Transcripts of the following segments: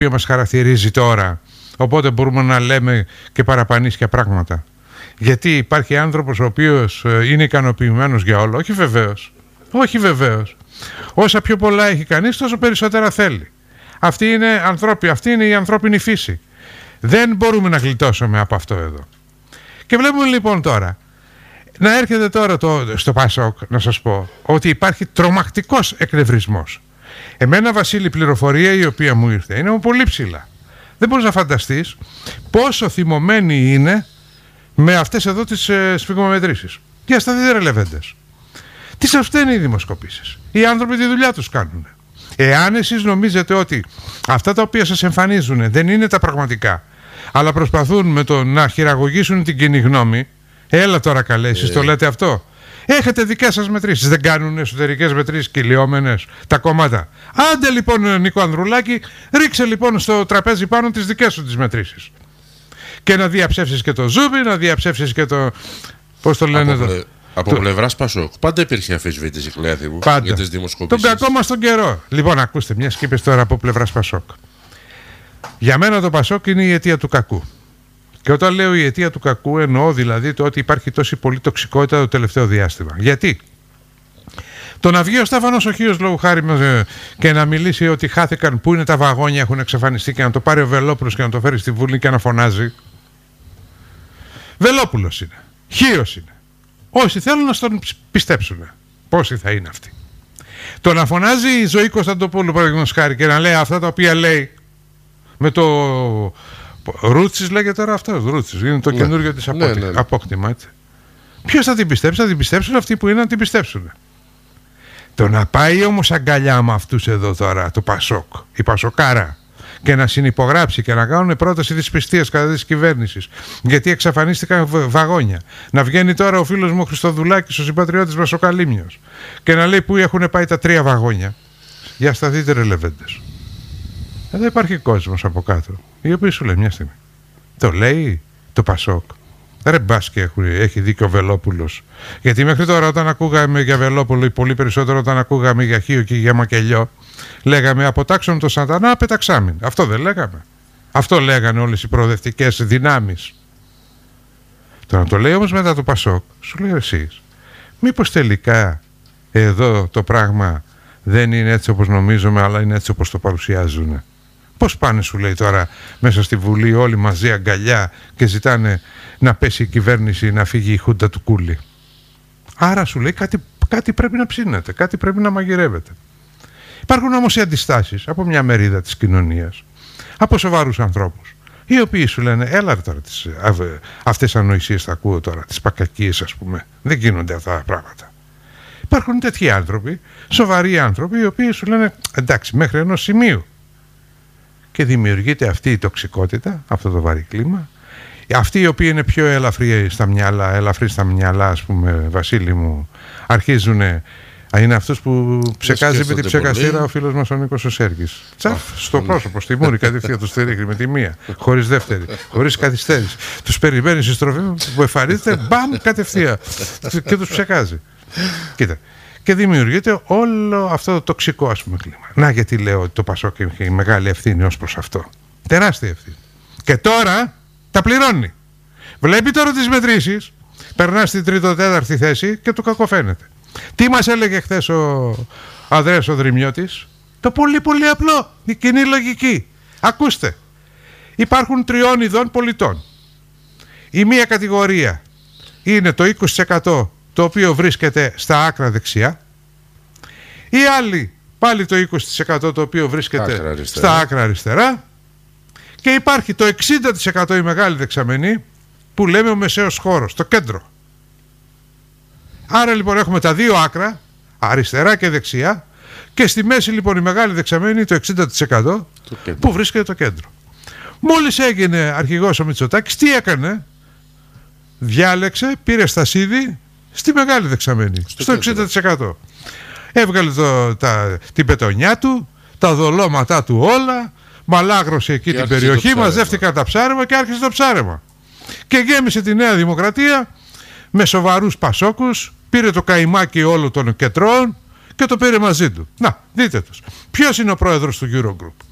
που μας χαρακτηρίζει τώρα. Οπότε μπορούμε να λέμε και παραπανίσια πράγματα. Γιατί υπάρχει άνθρωπος ο οποίος είναι ικανοποιημένος για όλα. Όχι βεβαίως. Όχι βεβαίως. Όσα πιο πολλά έχει κανείς, τόσο περισσότερα θέλει. Αυτή είναι η ανθρώπινη φύση. Δεν μπορούμε να γλιτώσουμε από αυτό εδώ. Και βλέπουμε λοιπόν τώρα να έρχεται τώρα στο Πασόκ, να σας πω ότι υπάρχει τρομακτικός εκνευρισμός. Εμένα, Βασίλη, η πληροφορία η οποία μου ήρθε είναι πολύ ψηλά. Δεν μπορείς να φανταστείς πόσο θυμωμένοι είναι με αυτές εδώ τις σφιγμομετρήσεις. Και ας τα δείτε ρελεβέντες. Τι σας φταίνουν οι δημοσκοπήσεις? Οι άνθρωποι τη δουλειά τους κάνουν. Εάν εσείς νομίζετε ότι αυτά τα οποία σας εμφανίζουν δεν είναι τα πραγματικά, αλλά προσπαθούν με το να χειραγωγήσουν την κοινή γνώμη, έλα τώρα καλέ, εσείς το λέτε αυτό. Έχετε δικές σας μετρήσεις. Δεν κάνουν εσωτερικές μετρήσεις κυλιόμενες τα κόμματα? Άντε λοιπόν, Νίκο Ανδρουλάκη, ρίξε λοιπόν στο τραπέζι πάνω τις δικές σου τις μετρήσεις. Και να διαψεύσεις και το Ζούμπι, να διαψεύσεις και το... Πώς το λένε εδώ? Από πλευράς Πασόκ πάντα υπήρχε αμφισβήτηση, Κλέαθη μου, για τις δημοσκοπήσεις. Τον κακό μας τον καιρό. Λοιπόν, ακούστε, μια και είπες τώρα από πλευράς Πασόκ. Για μένα το Πασόκ είναι η αιτία του κακού. Και όταν λέω η αιτία του κακού, εννοώ δηλαδή το ότι υπάρχει τόση πολύ τοξικότητα το τελευταίο διάστημα. Γιατί? Το να βγει ο Στέφανος Οχίος λόγου χάρη και να μιλήσει ότι χάθηκαν, πού είναι τα βαγόνια, έχουν εξαφανιστεί, και να το πάρει ο Βελόπουλος και να το φέρει στη Βουλή και να φωνάζει. Βελόπουλος είναι. Χίος είναι. Όσοι θέλουν να τον πιστέψουν. Πόσοι θα είναι αυτοί? Το να φωνάζει η Ζωή Κωνσταντοπούλου, παραδείγματος χάρη, και να λέει αυτά τα οποία λέει με το Ρούτσις, λέγεται τώρα αυτός. Ρούτσις είναι το καινούργιο της απόκτημα. Έτσι. Ποιος θα την πιστέψει? Θα την πιστέψουν αυτοί που είναι να την πιστέψουν. Το να πάει όμως αγκαλιά με αυτούς εδώ τώρα, το Πασόκ, η Πασοκάρα, και να συνυπογράψει και να κάνουν πρόταση δυσπιστίας κατά της κυβέρνησης, γιατί εξαφανίστηκαν βαγόνια. Να βγαίνει τώρα ο φίλος μου ο Χριστοδουλάκης, ο συμπατριώτης μας ο Καλύμνιος, και να λέει πού έχουν πάει τα 3 βαγόνια. Για σταθείτε ρελεβέντες. Εδώ υπάρχει κόσμος από κάτω, οι οποίοι σου λέει μια στιγμή. Το λέει το Πασόκ. Ρε μπάσκε, έχει δίκιο ο Βελόπουλος. Γιατί μέχρι τώρα όταν ακούγαμε για Βελόπουλο, ή πολύ περισσότερο όταν ακούγαμε για Χίο και για Μακελιό, λέγαμε αποτάξουν το σατανά, πεταξάμιν. Αυτό δεν λέγαμε? Αυτό λέγανε όλες οι προοδευτικές δυνάμεις. Τώρα το λέει όμως μετά το Πασόκ, σου λέει εσείς, μήπως τελικά εδώ το πράγμα δεν είναι έτσι όπως νομίζουμε, αλλά είναι έτσι όπως το παρουσιάζουν? Πώς πάνε, σου λέει τώρα, μέσα στη Βουλή όλοι μαζί αγκαλιά και ζητάνε να πέσει η κυβέρνηση, να φύγει η χούντα του Κούλη? Άρα, σου λέει, κάτι πρέπει να ψήνεται, κάτι πρέπει να μαγειρεύεται. Υπάρχουν όμως οι αντιστάσεις από μια μερίδα της κοινωνίας, από σοβαρούς ανθρώπους, οι οποίοι σου λένε, έλα τώρα, αυτές τις ανοησίες θα ακούω τώρα, τις πακακίες ας πούμε, δεν γίνονται αυτά τα πράγματα. Υπάρχουν τέτοιοι άνθρωποι, σοβαροί άνθρωποι, οι οποίοι σου λένε, εντάξει, μέχρι ενός σημείου. Και δημιουργείται αυτή η τοξικότητα, αυτό το βαρύ κλίμα. Αυτοί οι οποίοι είναι πιο ελαφρύ στα μυαλά, ας πούμε, Βασίλη μου, αρχίζουν. Είναι αυτούς που ψεκάζει με την ψεκαστήρα ο φίλος μας ο Νίκος ο Σέργης. Τσαφ, στο πρόσωπο, στη μούρη, κατευθείαν του στηρίχνει με τη μία, χωρίς δεύτερη, χωρίς καθυστέρηση. Τους περιμένει στη στροφή που εμφανίζεται, μπαμ, κατευθείαν. Και τους ψεκάζει. Κοίτα. Και δημιουργείται όλο αυτό το τοξικό, ας πούμε, κλίμα. Να, γιατί λέω ότι το Πασόκ έχει μεγάλη ευθύνη ως προς αυτό. Τεράστια ευθύνη. Και τώρα τα πληρώνει. Βλέπει τώρα τις μετρήσεις, περνά στην 3η-4η θέση και του κακοφαίνεται. Τι μας έλεγε χθες ο Ανδρέας ο Δρυμιώτης? Το πολύ πολύ απλό, η κοινή λογική. Ακούστε, υπάρχουν 3 ειδών πολιτών. Η μία κατηγορία είναι το 20% το οποίο βρίσκεται στα άκρα δεξιά, η άλλη πάλι το 20% το οποίο βρίσκεται στα άκρα αριστερά, και υπάρχει το 60% η μεγάλη δεξαμενή που λέμε ο μεσαίος χώρος, το κέντρο. Άρα λοιπόν έχουμε τα 2 άκρα, αριστερά και δεξιά, και στη μέση λοιπόν η μεγάλη δεξαμενή, το 60% που βρίσκεται το κέντρο. Μόλις έγινε αρχηγός ο Μητσοτάκης, τι έκανε? Διάλεξε, πήρε στασίδι στη μεγάλη δεξαμενή, στο 60%. Έβγαλε την πετονιά του, τα δολώματά του όλα, μαλάγρωσε εκεί την περιοχή, μαζεύτηκαν τα ψάρεμα και άρχισε το ψάρεμα. Και γέμισε τη Νέα Δημοκρατία με σοβαρούς πασόκους, πήρε το καημάκι όλων των κεντρών και το πήρε μαζί του. Να, δείτε τους. Ποιος είναι ο πρόεδρος του Eurogroup?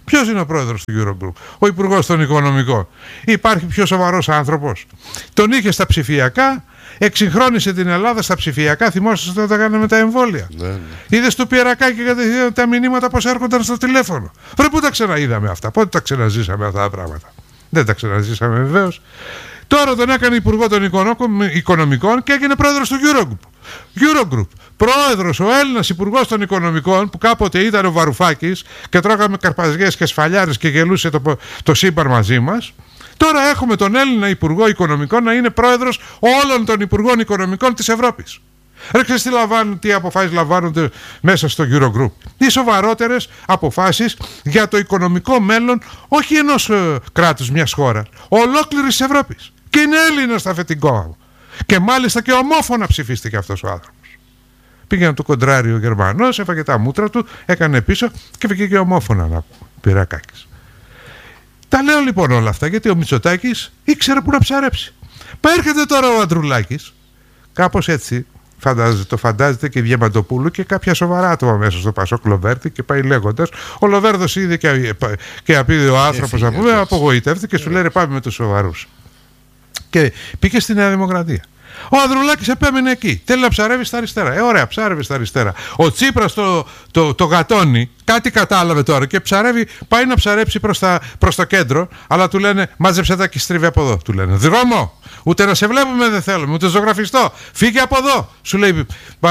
Ποιος είναι ο πρόεδρος του Eurogroup? Ο υπουργός των οικονομικών. Υπάρχει πιο σοβαρός άνθρωπος? Τον είχε στα ψηφιακά, εξυγχρόνισε την Ελλάδα στα ψηφιακά. Θυμόσαστε όταν κάναμε τα εμβόλια? Ναι. Είδες το Πιερακάκι κατευθείαν τα μηνύματα πως έρχονταν στο τηλέφωνο? Ρε, πού τα ξαναείδαμε αυτά? Πότε τα ξαναζήσαμε αυτά τα πράγματα? Δεν τα ξαναζήσαμε βεβαίως. Τώρα τον έκανε υπουργό των οικονομικών και έγινε πρόεδρος του Eurogroup. Πρόεδρος, ο Έλληνας υπουργός των οικονομικών, που κάποτε ήταν ο Βαρουφάκης και τρώγαμε καρπαζιές και σφαλιάρες και γελούσε το σύμπαν μαζί μας. Τώρα έχουμε τον Έλληνα υπουργό οικονομικών να είναι πρόεδρος όλων των υπουργών οικονομικών της Ευρώπης. Ρε, ξέρεις τι αποφάσεις λαμβάνονται μέσα στο Eurogroup? Οι σοβαρότερες αποφάσεις για το οικονομικό μέλλον, όχι ενός κράτους, μιας χώρας, ολόκληρης της Ευρώπης. Και είναι Έλληνας στα αφεντικό. Και μάλιστα και ομόφωνα ψηφίστηκε αυτός ο άνθρωπος. Πήγαινε το κοντράρι ο Γερμανός, έφαγε τα μούτρα του, έκανε πίσω και πήγε και ομόφωνα να Πυρακάκης. Τα λέω λοιπόν όλα αυτά γιατί ο Μητσοτάκης ήξερε που να ψαρέψει. Μα έρχεται τώρα ο Ανδρουλάκης, κάπως έτσι το φαντάζεται, και Διαμαντοπούλου και κάποια σοβαρά άτομα μέσα στο Πασόκ, Λοβέρτη, και πάει λέγοντας. Ο Λοβέρδος είδε και απείδε ο άνθρωπος, να πούμε, απογοητεύτηκε και σου λέει πάμε με τους σοβαρούς. Και πήγε στη Νέα Δημοκρατία. Ο Ανδρουλάκης επέμενε εκεί. Θέλει να ψαρεύει στα αριστερά. Ωραία, ψάρευε στα αριστερά. Ο Τσίπρας το γατώνει, κάτι κατάλαβε τώρα και πάει να ψαρέψει προς το κέντρο, αλλά του λένε μάζεψε τα και στρίβει από εδώ. Του λένε δρόμο, ούτε να σε βλέπουμε δεν θέλουμε, ούτε ζωγραφιστό. Φύγε από εδώ. Σου λέει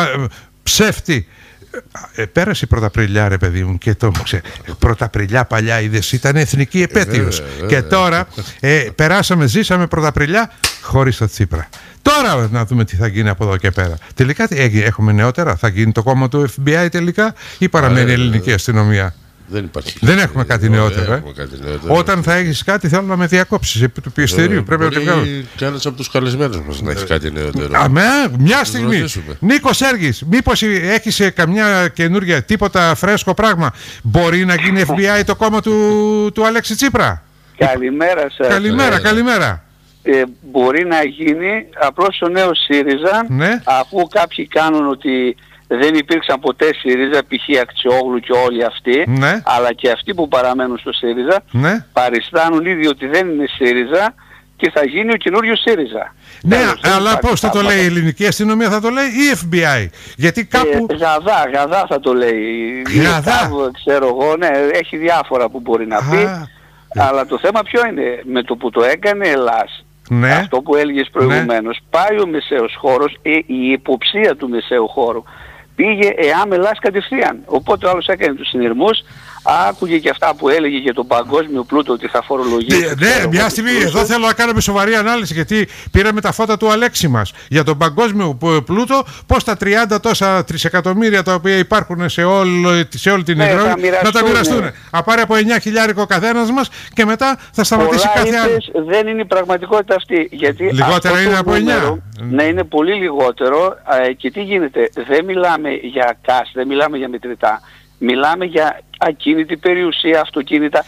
ψεύτη. Πέρασε η Πρωταπριλιά, ρε παιδί μου, και Πρωταπριλιά παλιά είδες, ήταν εθνική επέτειος. Και τώρα ζήσαμε Πρωταπριλιά χωρίς το Τσίπρα. Τώρα να δούμε τι θα γίνει από εδώ και πέρα. Τελικά έχουμε νεότερα? Θα γίνει το κόμμα του FBI τελικά ή παραμένει η ελληνική αστυνομία? Δεν υπάρχει. Δεν έχουμε κάτι νεότερο. Όταν θα έχεις κάτι, θέλω να με διακόψεις επί του πιεστηρίου. Πρέπει να τη βγάλω. Κανένας από τους καλεσμένους μας να έχει κάτι νεότερο. Μια στιγμή. Νίκο Σέργης, μήπως έχεις καμιά καινούργια, τίποτα φρέσκο πράγμα? Μπορεί να γίνει FBI το κόμμα του Αλέξη Τσίπρα? Καλημέρα σας. Καλημέρα. Μπορεί να γίνει, απλώς ο νέος ΣΥΡΙΖΑ, ναι, αφού κάποιοι κάνουν ότι δεν υπήρξαν ποτέ ΣΥΡΙΖΑ, π.χ. Αξιόγλου και όλοι αυτοί, ναι, αλλά και αυτοί που παραμένουν στο ΣΥΡΙΖΑ, ναι, παριστάνουν ήδη ότι δεν είναι ΣΥΡΙΖΑ και θα γίνει ο καινούριος ΣΥΡΙΖΑ. Ναι, αλλά πώς θα το λέει η ελληνική αστυνομία, θα το λέει ή FBI? Γιατί κάπου... Γαδά θα το λέει. Γαδά. Ξέρω εγώ, ναι, έχει διάφορα που μπορεί να πει. Αλλά το θέμα ποιο είναι? Με το που το έκανε Ελλάς, ναι, αυτό που έλεγες προηγουμένως, ναι, πάει ο μεσαίος χώρος, η υποψία του μεσαίου χώρου πήγε Ελλάς κατευθείαν. Οπότε ο άλλος έκανε τους συνειρμούς, άκουγε και αυτά που έλεγε για τον παγκόσμιο πλούτο, ότι θα φορολογήσει. Ναι, μια στιγμή εδώ θέλω να κάνουμε σοβαρή ανάλυση, γιατί πήραμε τα φώτα του Αλέξη μας για τον παγκόσμιο πλούτο, πως τα 30 τόσα τρισεκατομμύρια τα οποία υπάρχουν σε όλη την Ευρώπη να τα μοιραστούν. Να πάρει από 9.000 ο καθένας μας και μετά θα σταματήσει κάθε άλλο. Δεν είναι η πραγματικότητα αυτή. Γιατί λιγότερα είναι από 9. Ναι, είναι πολύ λιγότερο. Και τι γίνεται? Δεν μιλάμε για cash, δεν μιλάμε για μετρητά. Μιλάμε για ακίνητη περιουσία, αυτοκίνητα.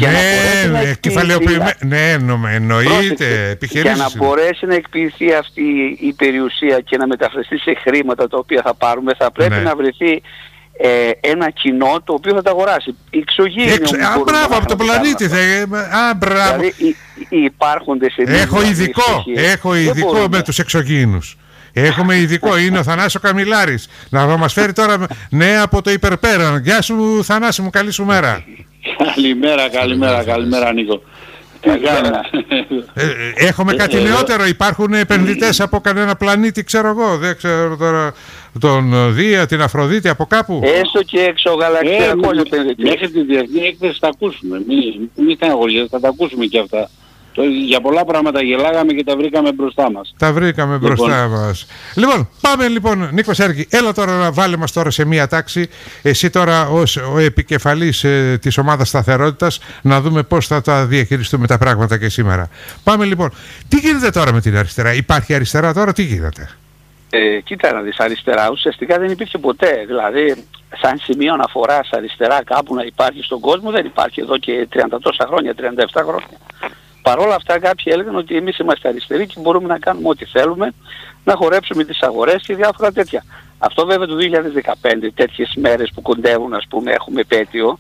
Εννοείται, επιχειρήσεις. Για να μπορέσει να εκποιηθεί αυτή η περιουσία και να μεταφραστεί σε χρήματα τα οποία θα πάρουμε, θα πρέπει να βρεθεί ένα κοινό το οποίο θα τα αγοράσει. Μπράβο, από τον πλανήτη. Δηλαδή υπάρχοντες Έχω ειδικό με τους εξωγήινους. Έχουμε ειδικό, είναι ο Θανάσης ο Καμιλάρης. Να μας φέρει τώρα νέα από το υπερπέραν. Γεια σου Θανάση μου, καλή σου μέρα. Καλημέρα Νίκο. Έχουμε κάτι νεότερο? Υπάρχουν επενδυτές από κανένα πλανήτη, ξέρω εγώ, δεν ξέρω τώρα, τον Δία, την Αφροδίτη, από κάπου? Έστω και εξωγαλαξιακός επενδυτής. Μέχρι τη διεθνή έκθεση θα ακούσουμε. Μην στεναχωριέστε, θα τα ακούσουμε και αυτά. Για πολλά πράγματα γελάγαμε και τα βρήκαμε μπροστά μας. Μπροστά μας. Λοιπόν, πάμε λοιπόν, Νίκο Σέργη, έλα τώρα να βάλε μας τώρα σε μία τάξη. Εσύ τώρα ως ο επικεφαλής της ομάδας σταθερότητας, να δούμε πώς θα τα διαχειριστούμε τα πράγματα και σήμερα. Πάμε λοιπόν. Τι γίνεται τώρα με την αριστερά? Υπάρχει αριστερά τώρα, τι γίνεται? Κοίτα να δεις, αριστερά ουσιαστικά δεν υπήρχε ποτέ. Δηλαδή, σαν σημείο αναφοράς αριστερά κάπου να υπάρχει στον κόσμο, δεν υπάρχει εδώ και 30 τόσα χρόνια, 37 χρόνια. Παρ' όλα αυτά κάποιοι έλεγαν ότι εμείς είμαστε αριστεροί και μπορούμε να κάνουμε ό,τι θέλουμε, να χορέψουμε τις αγορές και διάφορα τέτοια. Αυτό βέβαια το 2015, τέτοιες μέρες που κοντεύουν, ας πούμε, έχουμε επέτειο,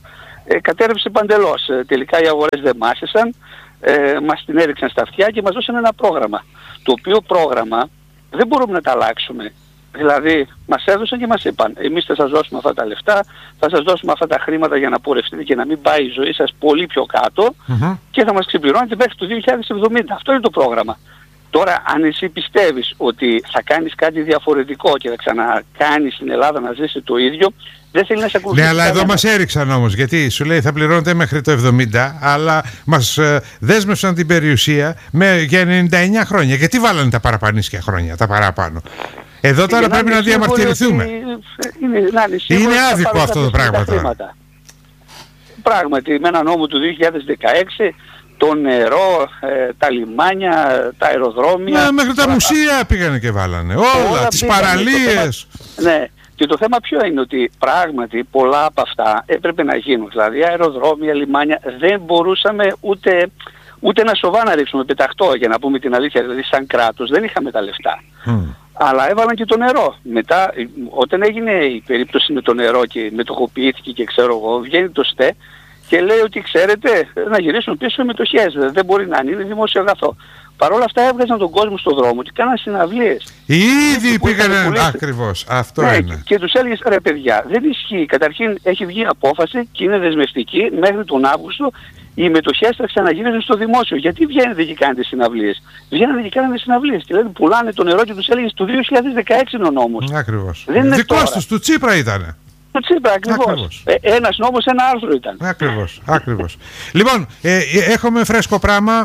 κατέρευσε παντελώς. Τελικά οι αγορές δεν μάσησαν, μας την έριξαν στα αυτιά και μας δώσαν ένα πρόγραμμα. Το οποίο πρόγραμμα δεν μπορούμε να τα αλλάξουμε. Δηλαδή μας έδωσαν και μας είπαν, εμείς θα σας δώσουμε αυτά τα λεφτά, θα σας δώσουμε αυτά τα χρήματα για να πορευτείτε και να μην πάει η ζωή σας πολύ πιο κάτω και θα μας ξεπληρώνετε μέχρι το 2070. Αυτό είναι το πρόγραμμα. Τώρα αν εσύ πιστεύεις ότι θα κάνεις κάτι διαφορετικό και θα ξανακάνεις στην Ελλάδα να ζήσει το ίδιο, δεν θέλει να σε ακολουθήσει. Ναι, αλλά εδώ μας έριξαν όμως, γιατί σου λέει θα πληρώνετε μέχρι το 70, αλλά μας δέσμευσαν την περιουσία για 99 χρόνια. Γιατί βάλανε τα παραπανίσια χρόνια, τα παραπάνω. Εδώ τώρα πρέπει να διαμαρτυρηθούμε. Είναι άδικο αυτό το πράγμα τώρα. Πράγματι, με ένα νόμο του 2016, το νερό, τα λιμάνια, τα αεροδρόμια... Ναι, μέχρι τα μουσεία πήγανε και βάλανε. Όλα, τις παραλίες. Ναι. Και το θέμα ποιο είναι, ότι πράγματι πολλά από αυτά έπρεπε να γίνουν. Δηλαδή αεροδρόμια, λιμάνια, δεν μπορούσαμε ούτε να σοβά να ρίξουμε πεταχτό, για να πούμε την αλήθεια. Δηλαδή σαν κράτος δεν είχαμε τα λεφτά. Αλλά έβαλαν και το νερό. Μετά, όταν έγινε η περίπτωση με το νερό και μετοχοποιήθηκε και ξέρω εγώ, βγαίνει το ΣΤΕ και λέει ότι ξέρετε να γυρίσουν πίσω οι μετοχές. Δεν μπορεί να είναι δημόσιο αγαθό. Παρ' όλα αυτά έβγαζαν τον κόσμο στον δρόμο και κάναν συναυλίες. Ήδη πήγανε ακριβώς. Αυτό είναι. Και τους έλεγες ρε παιδιά, δεν ισχύει. Καταρχήν έχει βγει απόφαση και είναι δεσμευτική μέχρι τον Αύγουστο οι μετοχές θα ξαναγίνουν στο δημόσιο. Γιατί βγαίνετε και κάνετε συναυλίες? Βγαίνετε και κάνετε συναυλίες. Και δηλαδή πουλάνε το νερό και τους έλεγες του 2016 είναι ο νόμος. Ακριβώς. Δικός τους, του Τσίπρα ήτανε. Το Τσίπρα, ακριβώς. Ένας νόμος, ένα άρθρο ήταν. Ακριβώς. Λοιπόν, έχουμε φρέσκο πράγμα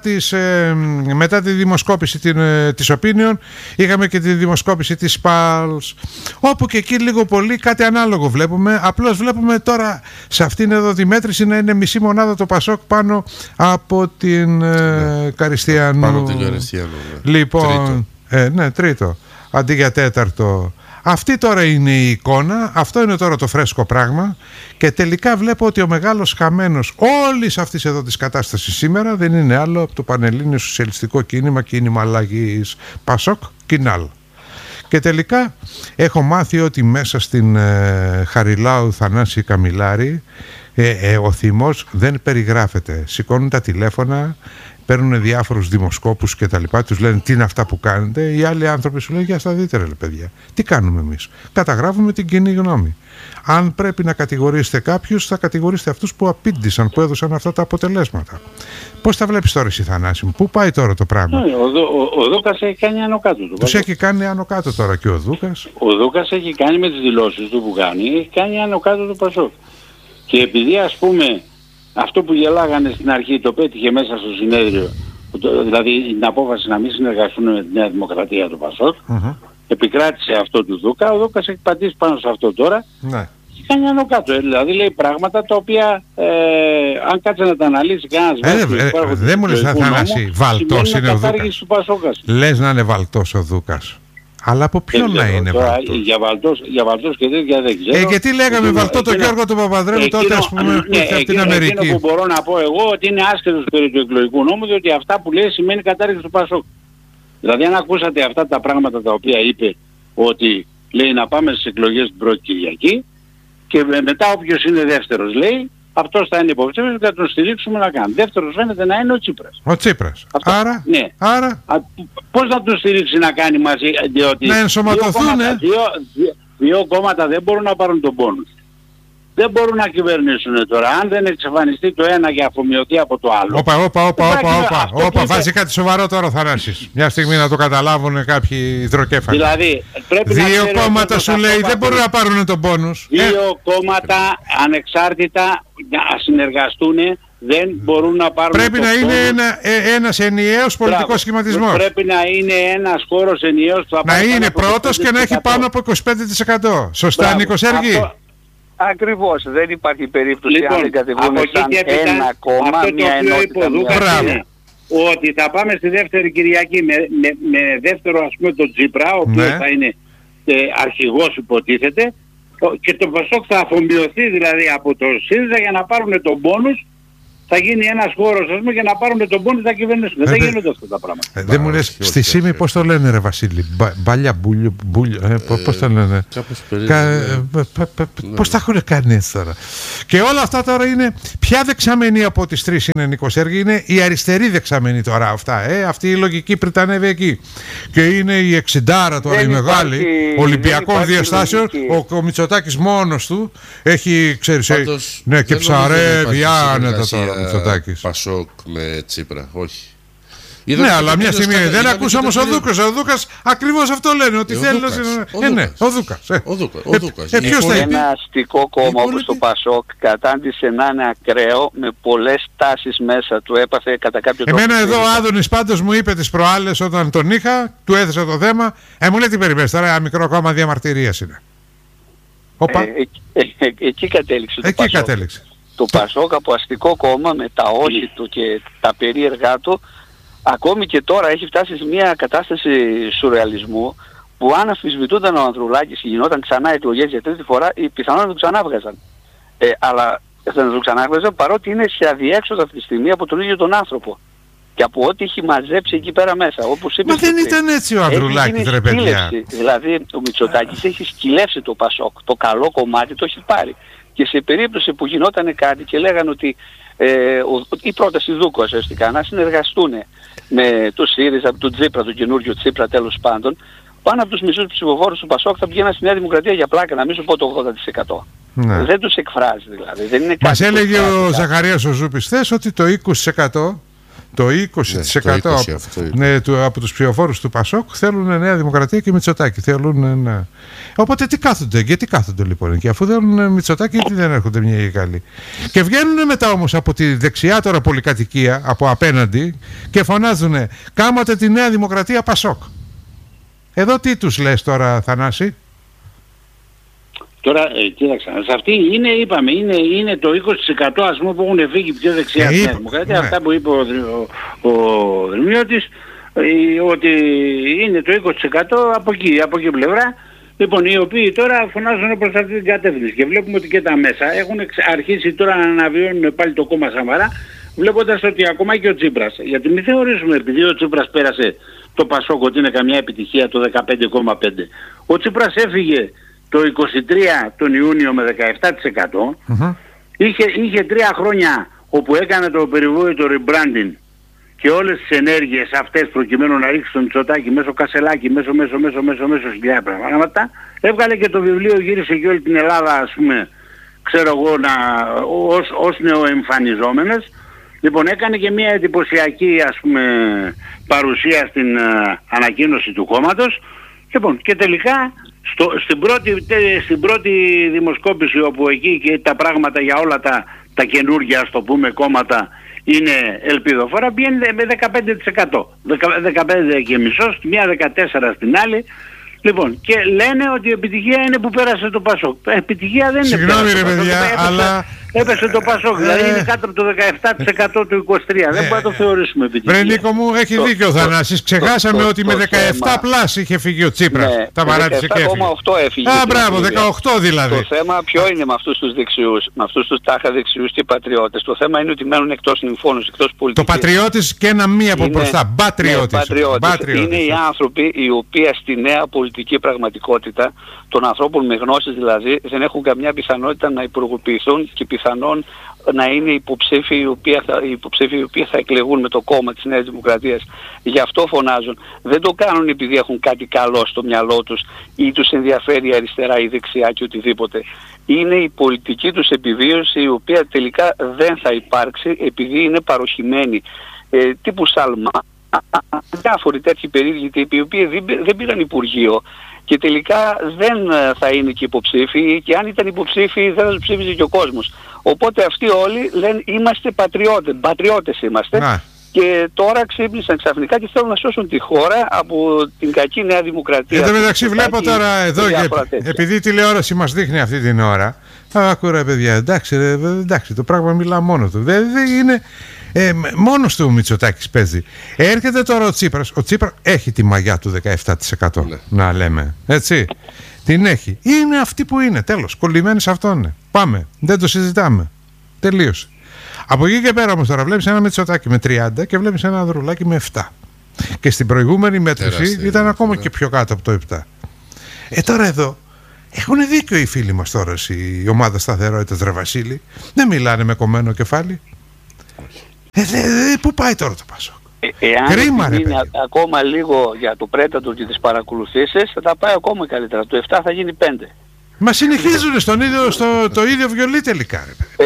μετά τη δημοσκόπηση της Opinion. Είχαμε και τη δημοσκόπηση της Pulse, όπου και εκεί λίγο πολύ κάτι ανάλογο βλέπουμε. Απλώς βλέπουμε τώρα σε αυτήν εδώ τη μέτρηση να είναι μισή μονάδα το Πασόκ πάνω από την Καριστιανού. Πάνω την Καριστιανού. Λοιπόν, τρίτο. Αντί για τέταρτο. Αυτή τώρα είναι η εικόνα, αυτό είναι τώρα το φρέσκο πράγμα και τελικά βλέπω ότι ο μεγάλος χαμένος όλης αυτής εδώ της κατάστασης σήμερα δεν είναι άλλο από το Πανελλήνιο Σοσιαλιστικό Κίνημα αλλαγής Πασόκ Κινάλ. Και τελικά έχω μάθει ότι μέσα στην Χαριλάου Θανάση Καμιλάρη ο θυμός δεν περιγράφεται. Σηκώνουν τα τηλέφωνα, παίρνουν διάφορους δημοσκόπους και τα λοιπά, τους λένε τι είναι αυτά που κάνετε. Οι άλλοι άνθρωποι σου λένε για στα δείτε ρε παιδιά. Τι κάνουμε εμείς? Καταγράφουμε την κοινή γνώμη. Αν πρέπει να κατηγορήσετε κάποιους, θα κατηγορήσετε αυτούς που απήντησαν, που έδωσαν αυτά τα αποτελέσματα. Πώς τα βλέπεις τώρα εσύ Θανάση μου? Πού πάει τώρα το πράγμα? Ο Δούκας έχει κάνει άνω κάτω του. Τους έχει κάνει άνω κάτω τώρα και ο Δούκας. Ο Δούκας έχει κάνει με τις δηλώσεις του που κάνει, έχει κάνει άνω κάτω του Πασόκ. Και επειδή ας πούμε αυτό που γελάγανε στην αρχή το πέτυχε μέσα στο συνέδριο, δηλαδή την απόφαση να μην συνεργαστούν με τη Νέα Δημοκρατία του Πασόκ, επικράτησε αυτό του Δούκα, ο Δούκας έχει πατήσει πάνω σε αυτό τώρα και κάνει άνω κάτω. Δηλαδή λέει πράγματα τα οποία αν κάτσε να τα αναλύσει κανένας δεν μου λες Θανάση, βαλτός είναι ο Δούκας. Λες να είναι βαλτός ο Δούκας. Αλλά από ποιον να είναι βαλτός? Για βαλτός και τέτοια δεν ξέρω. Γιατί λέγαμε βαλτό τον Γιώργο του Παπανδρέου τότε, ας πούμε, που ήρθε από την Αμερική. Εκείνο που μπορώ να πω εγώ ότι είναι άσχετος περί του εκλογικού νόμου, διότι αυτά που λέει σημαίνει κατάργηση του Πασόκ. Δηλαδή αν ακούσατε αυτά τα πράγματα τα οποία είπε, ότι λέει να πάμε στις εκλογές την πρώτη Κυριακή και μετά όποιος είναι δεύτερος λέει, αυτός θα είναι υποψήφιος και θα τον στηρίξουμε να κάνει. Δεύτερος φαίνεται να είναι ο Τσίπρας. Ο Τσίπρας. Αυτό, άρα, ναι. Πώς θα τον στηρίξει να κάνει μαζί, διότι να ενσωματωθούν, δύο κόμματα δεν μπορούν να πάρουν τον πόνους. Δεν μπορούν να κυβερνήσουν τώρα. Αν δεν εξαφανιστεί το ένα και αφομοιωθεί από το άλλο. Όπα, βάζει κάτι σοβαρό τώρα ο Θανάσης. Μια στιγμή να το καταλάβουν κάποιοι υδροκέφαλοι. Δηλαδή, πρέπει δύο κόμματα σου λέει δεν μπορούν να πάρουν τον πόνους. Δύο κόμματα ανεξάρτητα να συνεργαστούν. Δεν μπορούν να πάρουν. Πρέπει να είναι ένας ενιαίος πολιτικός σχηματισμός. Πρέπει να είναι ένας χώρος ενιαίος που θα να είναι πρώτος και να έχει πάνω από 25%. Σωστά, Νίκο Σέργη? Ακριβώς, δεν υπάρχει περίπτωση αν δεν κατεβούν σαν ένα κόμμα, μια ενότητα. Ότι θα πάμε στη δεύτερη Κυριακή με δεύτερο ας πούμε τον Τσίπρα, ο οποίος θα είναι αρχηγός υποτίθεται, και το Πασόκ θα αφομοιωθεί δηλαδή από το ΣΥΡΙΖΑ για να πάρουν τον πόνους θα γίνει ένας χώρος, ας πούμε, για να πάρουν τον πόνι θα κυβερνήσουν. Δεν γίνονται αυτά τα πράγματα. Δεν μου λες, στη ΣΥΜΗ πώς το λένε ρε Βασίλη, μπάλια μπούλιο, πώς το λένε, πώς τα έχουν κάνει έτσι τώρα. Και όλα αυτά τώρα είναι, ποια δεξαμενή από τις τρεις είναι, Νίκο Σέργη, είναι η αριστερή δεξαμενή τώρα αυτά, αυτή η λογική πριτανεύει εκεί. Και είναι η εξιντάρα τώρα, η μεγάλη, Ολυμπιακών διαστάσεων, ο Μητσοτάκης μόνος του έχει, ξέρεις, ναι, και ψαρεύει άνετα τώρα. Πασόκ με Τσίπρα, όχι. Ναι, αλλά μια στιγμή δεν ακούσε όμως ο Δούκας. Ο Δούκας ακριβώς αυτό λένε, ότι θέλει να... Ναι, ο Δούκας. Ένα αστικό κόμμα όπως το Πασόκ κατάντησε να είναι ακραίο, με πολλές τάσεις μέσα του, έπαθε κατά κάποιο τρόπο. Εμένα εδώ ο Άδωνης πάντως μου είπε τις προάλλες όταν τον είχα, του έθεσα το θέμα, μου λέει τι περιμένεις τώρα, ένα μικρό κόμμα διαμαρτυρίας είναι. Εκεί κατέληξε το Πασόκ. Το Πασόκ από αστικό κόμμα με τα όχι του και τα περίεργά του, ακόμη και τώρα έχει φτάσει σε μια κατάσταση σουρεαλισμού που αν αμφισβητούνταν ο Ανδρουλάκης και γινόταν ξανά εκλογές για τρίτη φορά, οι πιθανόν να το ξανάβγαζαν. Αλλά δεν το ξανάβγαζαν, παρότι είναι σε αδιέξοδο αυτή τη στιγμή από τον ίδιο τον άνθρωπο. Και από ό,τι έχει μαζέψει εκεί πέρα μέσα. Όπως είπε, μα δεν ήταν έτσι ο Ανδρουλάκης ρε παιδιά. Δηλαδή ο Μητσοτάκης έχει σκυλεύσει το Πασόκ. Το καλό κομμάτι το έχει πάρει. Και σε περίπτωση που γινόταν κάτι και λέγανε ότι η πρόταση Δούκου ουσιαστικά να συνεργαστούν με το ΣΥΡΙΖΑ, τον Τσίπρα, τον καινούριο Τσίπρα τέλος πάντων, πάνω από τους μισούς ψηφοφόρους του Πασόκ θα πηγαίναν στη Νέα Δημοκρατία για πλάκα, να μην σου πω το 80%. Ναι. Δεν τους εκφράζει δηλαδή. Δεν είναι μας έλεγε ο Ζαχαρίας ο Ζούπης χθες ότι το 20%... Το 20% από τους ψηφοφόρους του Πασόκ θέλουν Νέα Δημοκρατία και Μητσοτάκη. Θέλουν, ναι. Οπότε γιατί κάθονται λοιπόν εκεί, αφού θέλουν Μητσοτάκη, γιατί δεν έρχονται μια ή καλή. Και βγαίνουν μετά όμως από τη δεξιά τώρα πολυκατοικία, από απέναντι, και φωνάζουν κάματε τη Νέα Δημοκρατία Πασόκ. Εδώ τι τους λες τώρα, Θανάση? Τώρα, κοίταξα, σε αυτή είναι, είπαμε, είναι το 20% ας πούμε που έχουν φύγει πιο δεξιά στη Νέα Δημοκρατία. Ναι. Αυτά που είπε ο Δρυμιώτης, ότι είναι το 20% από εκεί πλευρά. Λοιπόν, οι οποίοι τώρα φωνάζουν προς αυτή την κατεύθυνση και βλέπουμε ότι και τα μέσα έχουν αρχίσει τώρα να αναβιώνουν πάλι το κόμμα Σαμαρά, βλέποντας ότι ακόμα και ο Τσίπρας, γιατί μην θεωρήσουμε επειδή ο Τσίπρας πέρασε το Πασόκ ότι είναι καμιά επιτυχία το 15,5%. Ο Τσίπρας έφυγε το 23 τον Ιούνιο με 17%. Είχε 3 χρόνια όπου έκανε το περιβόητο rebranding και όλες τις ενέργειες αυτές προκειμένου να ρίξει τον Μητσοτάκη μέσω Κασελάκη, μέσω χιλιάδες πράγματα. Έβγαλε και το βιβλίο, γύρισε και όλη την Ελλάδα, ας πούμε, ξέρω εγώ, ως νεοεμφανιζόμενες. Λοιπόν, έκανε και μια εντυπωσιακή, ας πούμε, παρουσία στην ανακοίνωση του κόμματος. Λοιπόν, και τελικά στην πρώτη δημοσκόπηση, όπου εκεί και τα πράγματα για όλα τα καινούργια, ας το πούμε, κόμματα είναι ελπιδοφόρα, βγαίνει με 15%. 15 και μισό, στη μία 14 στην άλλη. Λοιπόν, και λένε ότι η επιτυχία είναι που πέρασε το Πασόκ. Επιτυχία δεν είναι. Συγγνώμη ρε παιδιά, αλλά... Έπεσε το Πασόκ, δηλαδή είναι κάτω από το 17% του 23%. Δεν μπορούμε να το θεωρήσουμε επιτυχία. Βρε Νίκο μου, έχει δίκιο ο Θανάσης. Ξεχάσαμε ότι με 17 πλάς είχε φύγει ο Τσίπρας. Τα παράτησε και έφυγε. 17,8 έφυγε. Α, μπράβο, 18 δηλαδή. Το θέμα ποιο είναι με αυτούς τους δεξιούς, με αυτούς τους τάχα δεξιούς και πατριώτες? Το θέμα είναι ότι μένουν εκτός συμφώνους, εκτός πολιτικής. Το πατριώτης και ένα μία από μπροστά. Πατριώτης. Είναι οι άνθρωποι οι οποίοι στη νέα πολιτική πραγματικότητα των ανθρώπων με γνώσεις δηλαδή δεν έχουν καμιά πιθανότητα να υπουργοποιηθούν και πιθανόν να είναι υποψήφοι οι οποίοι θα εκλεγούν με το κόμμα της Νέας Δημοκρατίας. Γι' αυτό φωνάζουν. Δεν το κάνουν επειδή έχουν κάτι καλό στο μυαλό τους ή τους ενδιαφέρει αριστερά ή δεξιά και οτιδήποτε. Είναι η πολιτική τους επιβίωση, η οποία τελικά δεν θα υπάρξει επειδή είναι παροχημένη. Τύπου Σαλμά, διάφοροι τέτοιοι περίεργοι τύποι, οι οποίοι δεν πήραν υπουργείο και τελικά δεν θα είναι και υποψήφοι, και αν ήταν υποψήφοι δεν θα τους ψήφιζε και ο κόσμος. Οπότε αυτοί όλοι λένε είμαστε πατριώτες είμαστε. Να. Και τώρα ξύπνησαν ξαφνικά και θέλουν να σώσουν τη χώρα από την κακή Νέα Δημοκρατία. Εν τω μεταξύ βλέπω τώρα εδώ, επειδή η τηλεόραση μας δείχνει αυτή την ώρα, ακούω παιδιά, εντάξει, το πράγμα μιλά μόνο του. Δεν είναι... μόνος του ο Μητσοτάκης παίζει. Έρχεται τώρα ο Τσίπρας. Ο Τσίπρας έχει τη μαγιά του 17%. Ναι. Να λέμε. Έτσι. Την έχει. Είναι αυτή που είναι. Τέλος. Κολλημένοι σε αυτόν. Πάμε. Δεν το συζητάμε. Τελείωσε. Από εκεί και πέρα όμως τώρα βλέπεις ένα Μητσοτάκη με 30 και βλέπεις ένα Ανδρουλάκη με 7. Και στην προηγούμενη μέτρηση ήταν ακόμα και πιο κάτω από το 7. Τώρα εδώ έχουν δίκιο οι φίλοι μας τώρα, η ομάδα σταθερότητας Ρε Βασίλη. Δεν μιλάνε με κομμένο κεφάλι. Πού πάει τώρα το Πασόκ? Εάν γίνει ακόμα λίγο για το πρέτατο και τις παρακολουθήσεις, θα πάει ακόμα καλύτερα. Το 7 θα γίνει 5. Μα συνεχίζουν το ίδιο βιολί τελικά.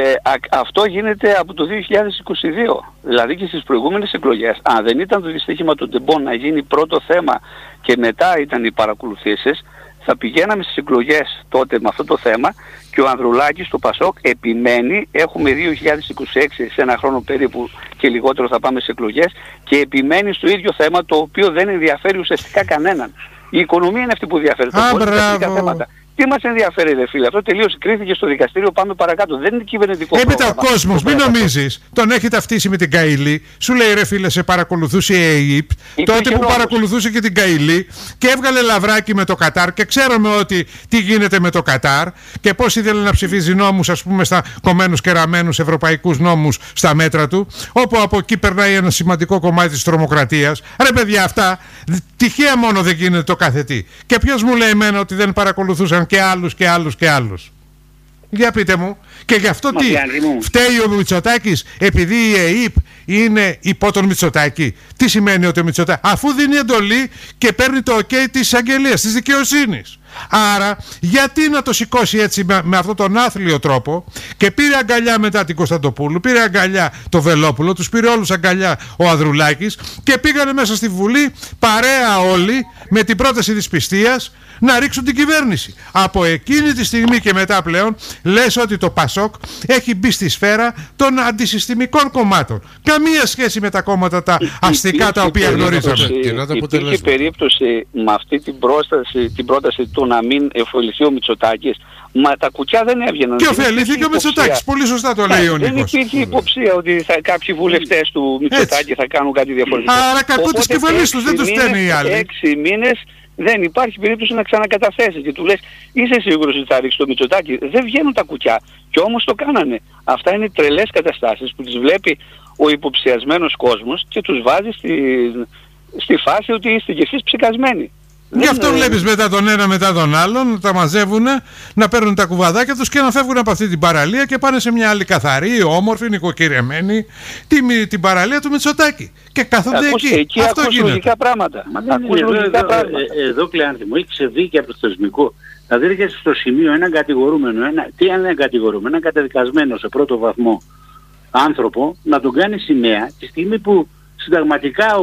Αυτό γίνεται από το 2022. Δηλαδή και στις προηγούμενες εκλογές. Αν δεν ήταν το δυστύχημα των τεμπών να γίνει πρώτο θέμα και μετά ήταν οι παρακολουθήσεις, θα πηγαίναμε στις εκλογές τότε με αυτό το θέμα και ο Ανδρουλάκης στο Πασόκ επιμένει, έχουμε 2026 σε ένα χρόνο περίπου και λιγότερο θα πάμε σε εκλογές, και επιμένει στο ίδιο θέμα, το οποίο δεν ενδιαφέρει ουσιαστικά κανέναν. Η οικονομία είναι αυτή που ενδιαφέρει. Θέματα. Τι μας ενδιαφέρει, ρε φίλε? Αυτό τελείωσε, κρίθηκε στο δικαστήριο, πάμε παρακάτω. Δεν είναι κυβερνητικό πρόγραμμα. Έπειτα ο κόσμος, μην νομίζεις, τον έχει ταυτίσει με την Καηλή. Σου λέει, ρε φίλε, σε παρακολουθούσε η ΑΕΠ τότε που παρακολουθούσε και την Καηλή και έβγαλε λαβράκι με το Κατάρ και ξέρουμε ότι τι γίνεται με το Κατάρ και πώς ήθελε να ψηφίζει νόμους, ας πούμε, στα κομμένους και ραμμένους ευρωπαϊκούς νόμους στα μέτρα του, όπου από εκεί περνάει ένα σημαντικό κομμάτι της τρομοκρατίας. Ρε παιδιά, αυτά τυχαία μόνο δεν γίνεται το κάθε τι. Και ποιος μου λέει εμένα ότι δεν παρακολουθούσαν και άλλους και άλλους και άλλους? Για πείτε μου. Και γι' αυτό τι φταίει ο Μητσοτάκης? Επειδή η ΕΕΠ είναι υπό τον Μητσοτάκη. Τι σημαίνει ότι ο Μητσοτάκης, αφού δίνει εντολή και παίρνει το OK της αγγελίας, της δικαιοσύνης? Άρα γιατί να το σηκώσει έτσι με αυτόν τον άθλιο τρόπο? Και πήρε αγκαλιά μετά την Κωνσταντοπούλου, πήρε αγκαλιά το Βελόπουλο, τους πήρε όλους αγκαλιά ο Ανδρουλάκης και πήγανε μέσα στη Βουλή παρέα όλοι με την πρόταση της πιστείας να ρίξουν την κυβέρνηση. Από εκείνη τη στιγμή και μετά πλέον λες ότι το Πασόκ έχει μπει στη σφαίρα των αντισυστημικών κομμάτων. Καμία σχέση με τα κόμματα τα αστικά τα οποία γνωρίζαμε. Υπήρχε περίπτωση με αυτή την πρόταση του να μην εφοληθεί ο Μητσοτάκης, μα τα κουκιά δεν έβγαιναν. Και ωφελήθηκε ο Μητσοτάκης, πολύ σωστά το λέει ο Νίκος. Δεν υπήρχε υποψία ότι κάποιοι βουλευτές του Μητσοτάκη θα κάνουν κάτι διαφορετικό. Άρα κακό της κυβερνήσης τους, δεν τους στέλνει οι άλλοι. 6 μήνες δεν υπάρχει περίπτωση να ξανακαταθέσεις και του λες, είσαι σίγουρος ότι θα ρίξεις το Μητσοτάκη? Δεν βγαίνουν τα κουκιά και όμως το κάνανε. Αυτά είναι τρελές καταστάσεις που τις βλέπει ο υποψιασμένος κόσμος και τους βάζει στη φάση ότι είστε κι εσείς ψεκασμένοι. Γι' αυτό βλέπεις μετά τον ένα μετά τον άλλον να τα μαζεύουν, να παίρνουν τα κουβαδάκια τους και να φεύγουν από αυτή την παραλία και πάνε σε μια άλλη καθαρή, όμορφη, νοικοκυρεμένη, την παραλία του Μητσοτάκη. Και κάθονται εκεί. Αυτό γίνεται. Λογικά πράγματα. Εδώ, Κλεάνθη μου, έχει ξεβεί και από το θεσμικό. Δηλαδή έρχεσαι στο σημείο έναν κατηγορούμενο, τι είναι ένα κατηγορούμενο, έναν καταδικασμένο σε πρώτο βαθμό άνθρωπο, να τον κάνει σημαία τη στιγμή που συνταγματικά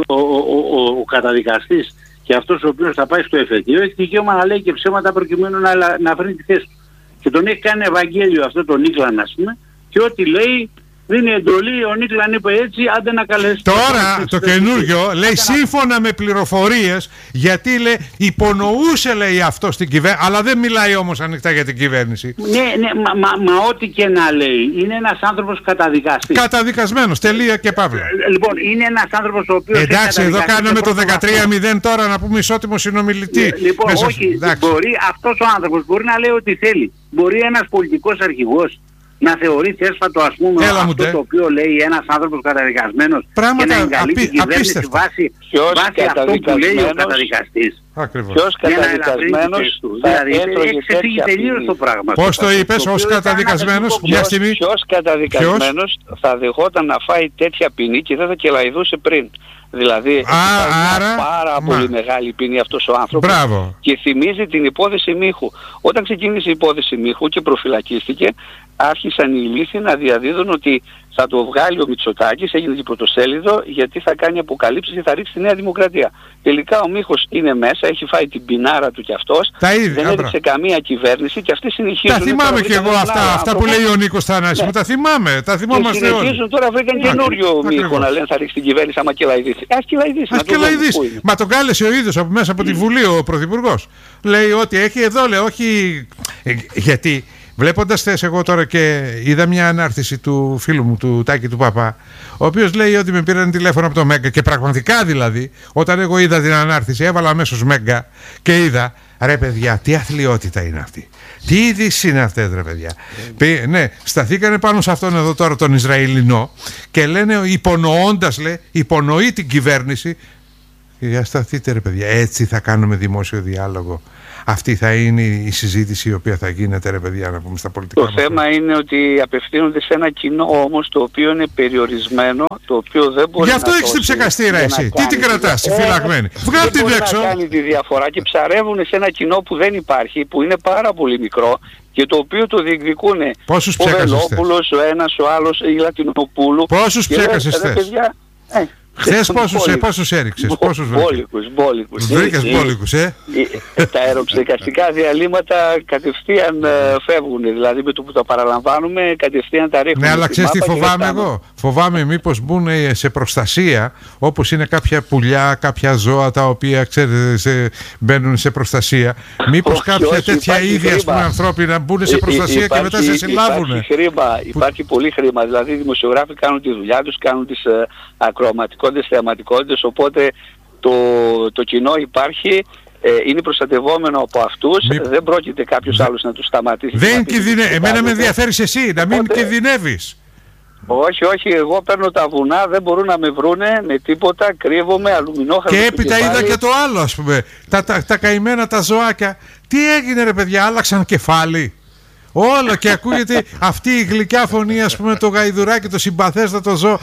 ο καταδικαστής και αυτός ο οποίος θα πάει στο εφετείο έχει δικαίωμα να λέει και ψέματα προκειμένου να βρει τη θέση του. Και τον έχει κάνει Ευαγγέλιο αυτό τον Νίκλαν, ας πούμε, και ό,τι λέει δίνει εντολή, ο Νίκλαν είπε έτσι, άντε να καλέσει. Τώρα το καινούργιο λέει σύμφωνα με πληροφορίες, γιατί λέει υπονοούσε λέει αυτό στην κυβέρνηση, αλλά δεν μιλάει όμως ανοιχτά για την κυβέρνηση. Ναι, μα ό,τι και να λέει, είναι ένας άνθρωπος καταδικαστής. Καταδικασμένος, τελεία και παύλα. Λοιπόν, είναι ένας άνθρωπος ο οποίος. Εντάξει, εδώ κάναμε το 13-0 τώρα να πούμε ισότιμο συνομιλητή. Λοιπόν, όχι, μπορεί αυτός ο άνθρωπος μπορεί να λέει ό,τι θέλει. Μπορεί ένας πολιτικός αρχηγός να θεωρεί έσφατο, ας πούμε, αυτό το οποίο λέει ένας άνθρωπος καταδικασμένος και να εγκαλεί την κυβέρνηση βάσει αυτό που λέει ο καταδικαστής. Ποιος καταδικασμένος θα έτρωγε τέτοια ποινή? Το πράγμα. Πώς το είπες, ως καταδικασμένος? Ποιος καταδικασμένος θα δεχόταν να φάει τέτοια ποινή και δεν θα κελαϊδούσε πριν? Δηλαδή πάρα πολύ μεγάλη ποινή αυτός ο άνθρωπος. Μπράβο. Και θυμίζει την υπόθεση Μίχου. Όταν ξεκίνησε η υπόθεση Μίχου και προφυλακίστηκε, άρχισαν οι ηλίθιοι να διαδίδουν ότι θα το βγάλει ο Μητσοτάκης, έγινε και πρωτοσέλιδο, γιατί θα κάνει αποκαλύψεις και θα ρίξει τη Νέα Δημοκρατία. Τελικά ο Μίχος είναι μέσα, έχει φάει την πινάρα του κι αυτός, δεν έδειξε καμία κυβέρνηση και αυτοί συνεχίζουν. Τα θυμάμαι και εγώ αυτά που λέει ο Νίκος Θανάσης, τα θυμάμαι, τα θυμόμαστε όλοι. Συνεχίζουν τώρα, βρήκαν καινούριο Μίχο να λένε θα ρίξει την κυβέρνηση άμα κελαϊδίσει. Ας κελαϊδίσει. Μα τον κάλεσε ο ίδιος μέσα από τη Βουλή ο Πρωθυπουργός. Λέει ότι έχει εδώ, λέει όχι γιατί βλέποντας θες εγώ τώρα και είδα μια ανάρτηση του φίλου μου, του Τάκη του Παπά, ο οποίος λέει ότι με πήραν τηλέφωνο από το Μέγκα και πραγματικά δηλαδή, όταν εγώ είδα την ανάρτηση, έβαλα αμέσως Μέγκα και είδα, ρε παιδιά, τι αθλιότητα είναι αυτή. Τι είδηση είναι αυτές, ρε παιδιά. Ναι, σταθήκανε πάνω σε αυτόν εδώ τώρα τον Ισραηλινό και λένε, υπονοώντας, λέει, υπονοεί την κυβέρνηση. Για σταθείτε, ρε παιδιά, έτσι θα κάνουμε δημόσιο διάλογο. Αυτή θα είναι η συζήτηση η οποία θα γίνεται, ρε παιδιά, να πούμε στα πολιτικά. Το θέμα είναι ότι απευθύνονται σε ένα κοινό όμως το οποίο είναι περιορισμένο, το οποίο δεν μπορεί. Γι' αυτό έχεις την ψεκαστήρα εσύ. Τι την κρατάς, τη φυλαγμένη. Βγάλ' την έξω. Δεν κάνει τη διαφορά και ψαρεύουν σε ένα κοινό που δεν υπάρχει, που είναι πάρα πολύ μικρό και το οποίο το διεκδικούν ο Βελόπουλος, ο ένας, ο άλλος, η Λατινοπούλου. Πόσους ψέκασες χθες? Χθες πόσους έριξες? Μπόλικους. Βρήκες μπόλικους, Τα αεροψεκαστικά διαλύματα κατευθείαν φεύγουν. Δηλαδή με το που τα παραλαμβάνουμε κατευθείαν τα ρίχνουμε. Ναι, αλλά ξέρεις τι φοβάμαι εγώ? Φοβάμαι μήπως μπουν σε προστασία, όπως είναι κάποια πουλιά, κάποια ζώα τα οποία ξέρετε, μπαίνουν σε προστασία. Μήπως κάποια τέτοια είδη, ας πούμε, ανθρώπινα μπουν σε προστασία και μετά σε συλλάβουν. Υπάρχει πολύ χρήμα. Δηλαδή οι δημοσιογράφοι κάνουν τη δουλειά τους, κάνουν τις ακροαματικότητες, θεαματικότητες, οπότε το κοινό υπάρχει, είναι προστατευόμενο από αυτούς, δεν πρόκειται κάποιος άλλος να τους σταματήσει. Εμένα με ενδιαφέρεις εσύ, να μην κινδυνεύεις. Όχι, εγώ παίρνω τα βουνά, δεν μπορούν να με βρούνε με τίποτα, κρύβομαι, αλουμινόχαρτο. Και έπειτα είδα και το άλλο, ας πούμε, τα καημένα τα ζωάκια. Τι έγινε, ρε παιδιά, άλλαξαν κεφάλι? Όλα και ακούγεται αυτή η γλυκιά φωνή, ας πούμε, το γαϊδουράκι, το συμπαθέστατο ζώο.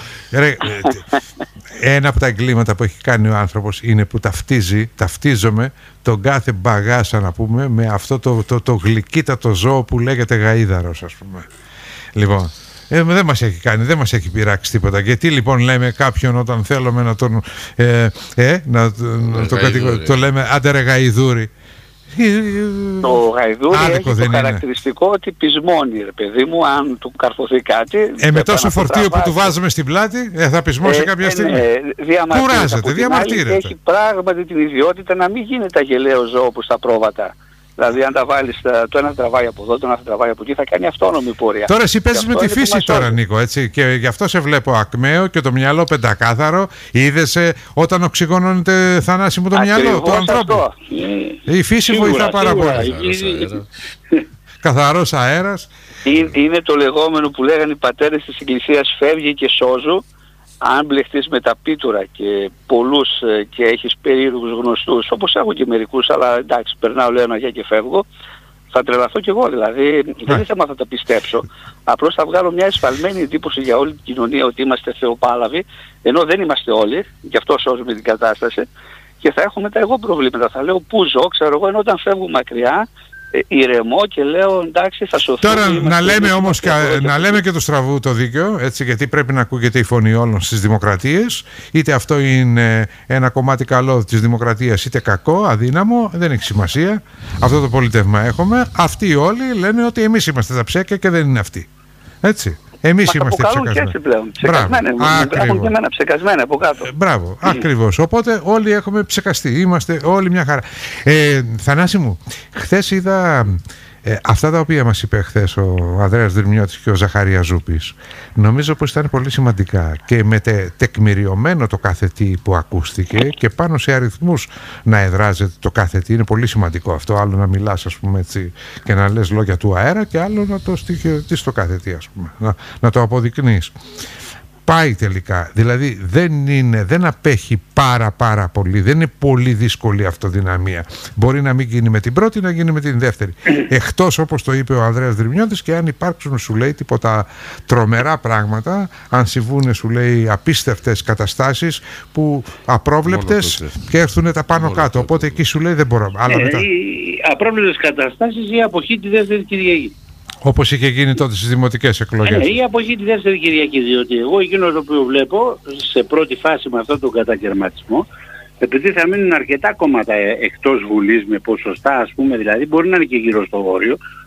Ένα από τα εγκλήματα που έχει κάνει ο άνθρωπος είναι που ταυτίζομαι τον κάθε μπαγάσα, να πούμε, με αυτό το γλυκύτατο ζώο που λέγεται γαΐδαρος, ας πούμε. Λοιπόν, δεν μας έχει κάνει, δεν μας έχει πειράξει τίποτα. Γιατί λοιπόν λέμε κάποιον όταν θέλουμε να τον το λέμε άντε ρε γαϊδούρι? Το γαϊδούρι έχει το χαρακτηριστικό ότι πεισμώνει, ρε παιδί μου, αν του καρφωθεί κάτι. Με τόσο φορτίο που του βάζουμε στην πλάτη, θα πεισμώσει κάποια στιγμή. Κουράζεται, διαμαρτύρεται. Έχει πράγματι την ιδιότητα να μην γίνεται αγελαίο ζώο όπως τα πρόβατα. Δηλαδή αν τα βάλεις το ένα τραβάει από εδώ, το ένα τραβάει από εκεί, θα κάνει αυτόνομη πορεία. Τώρα εσύ παίζεις με τη φύση τώρα, Νίκο, έτσι, και γι' αυτό σε βλέπω ακμαίο και το μυαλό πεντακάθαρο. Είδες όταν οξυγονώνεται, Θανάση μου, το μυαλό του ανθρώπου? Η φύση βοηθά πάρα πολύ. Καθαρός αέρας. Είναι το λεγόμενο που λέγανε οι πατέρες της Εκκλησίας, φεύγει και σώζου. Αν μπλεχτείς με τα πίτουρα και πολλούς και έχεις περίεργους γνωστούς, όπως έχω και μερικούς, αλλά εντάξει, περνάω, λέω ένα γεια και φεύγω, θα τρελαθώ κι εγώ. Δηλαδή δεν είναι θέμα θα τα πιστέψω, απλώς θα βγάλω μια εσφαλμένη εντύπωση για όλη την κοινωνία ότι είμαστε θεοπάλαβοι, ενώ δεν είμαστε όλοι, γι' αυτό σώζουμε την κατάσταση, και θα έχω μετά εγώ προβλήματα. Θα λέω πού ζω, ξέρω εγώ, ενώ όταν φεύγω μακριά ηρεμώ και λέω εντάξει θα σωθούμε. Τώρα να λέμε όμως να λέμε και το στραβού το δίκαιο, έτσι, γιατί πρέπει να ακούγεται η φωνή όλων στις δημοκρατίες, είτε αυτό είναι ένα κομμάτι καλό της δημοκρατίας είτε κακό, αδύναμο, δεν έχει σημασία. Αυτό το πολιτεύμα έχουμε. Αυτοί όλοι λένε ότι εμείς είμαστε τα ψέκια και δεν είναι αυτοί, έτσι. Εμείς είμαστε ψεκασμένοι. Έχουν και εμένα ψεκασμένα από κάτω. Μπράβο, ακριβώς. Οπότε όλοι έχουμε ψεκαστεί. Είμαστε όλοι μια χαρά. Θανάση μου, χθες είδα αυτά τα οποία μας είπε χθες ο Ανδρέας Δρυμιώτης και ο Ζαχαρίας Ζούπης. Νομίζω πως ήταν πολύ σημαντικά και με τεκμηριωμένο το κάθε τι που ακούστηκε και πάνω σε αριθμούς να εδράζεται το κάθε τι. Είναι πολύ σημαντικό αυτό. Άλλο να μιλάς, ας πούμε, έτσι, και να λες λόγια του αέρα, και άλλο να το στοιχειοθετείς το κάθε τι, ας πούμε, να το αποδεικνύεις. Πάει τελικά, δηλαδή δεν απέχει πάρα πολύ, δεν είναι πολύ δύσκολη αυτοδυναμία. Μπορεί να μην γίνει με την πρώτη, να γίνει με την δεύτερη. Εκτός, όπως το είπε ο Ανδρέας Δρυμιώτης, και αν υπάρξουν, σου λέει, τίποτα τρομερά πράγματα, αν συμβούν, σου λέει, απίστευτες καταστάσεις που απρόβλεπτες και έρθουν τα πάνω κάτω. Οπότε εκεί σου λέει δεν μπορώ. Οι απρόβλεπτες καταστάσεις, η αποχή τη δεύτερη Κυριακή. Όπως είχε γίνει τότε στις δημοτικές εκλογές. Η αποχή τη δεύτερη Κυριακή, διότι εγώ εκείνο το οποίο βλέπω σε πρώτη φάση με αυτόν τον κατακαιρματισμό, επειδή θα μείνουν αρκετά κόμματα εκτός Βουλής με ποσοστά, ας πούμε, δηλαδή μπορεί να είναι και γύρω στο όριο,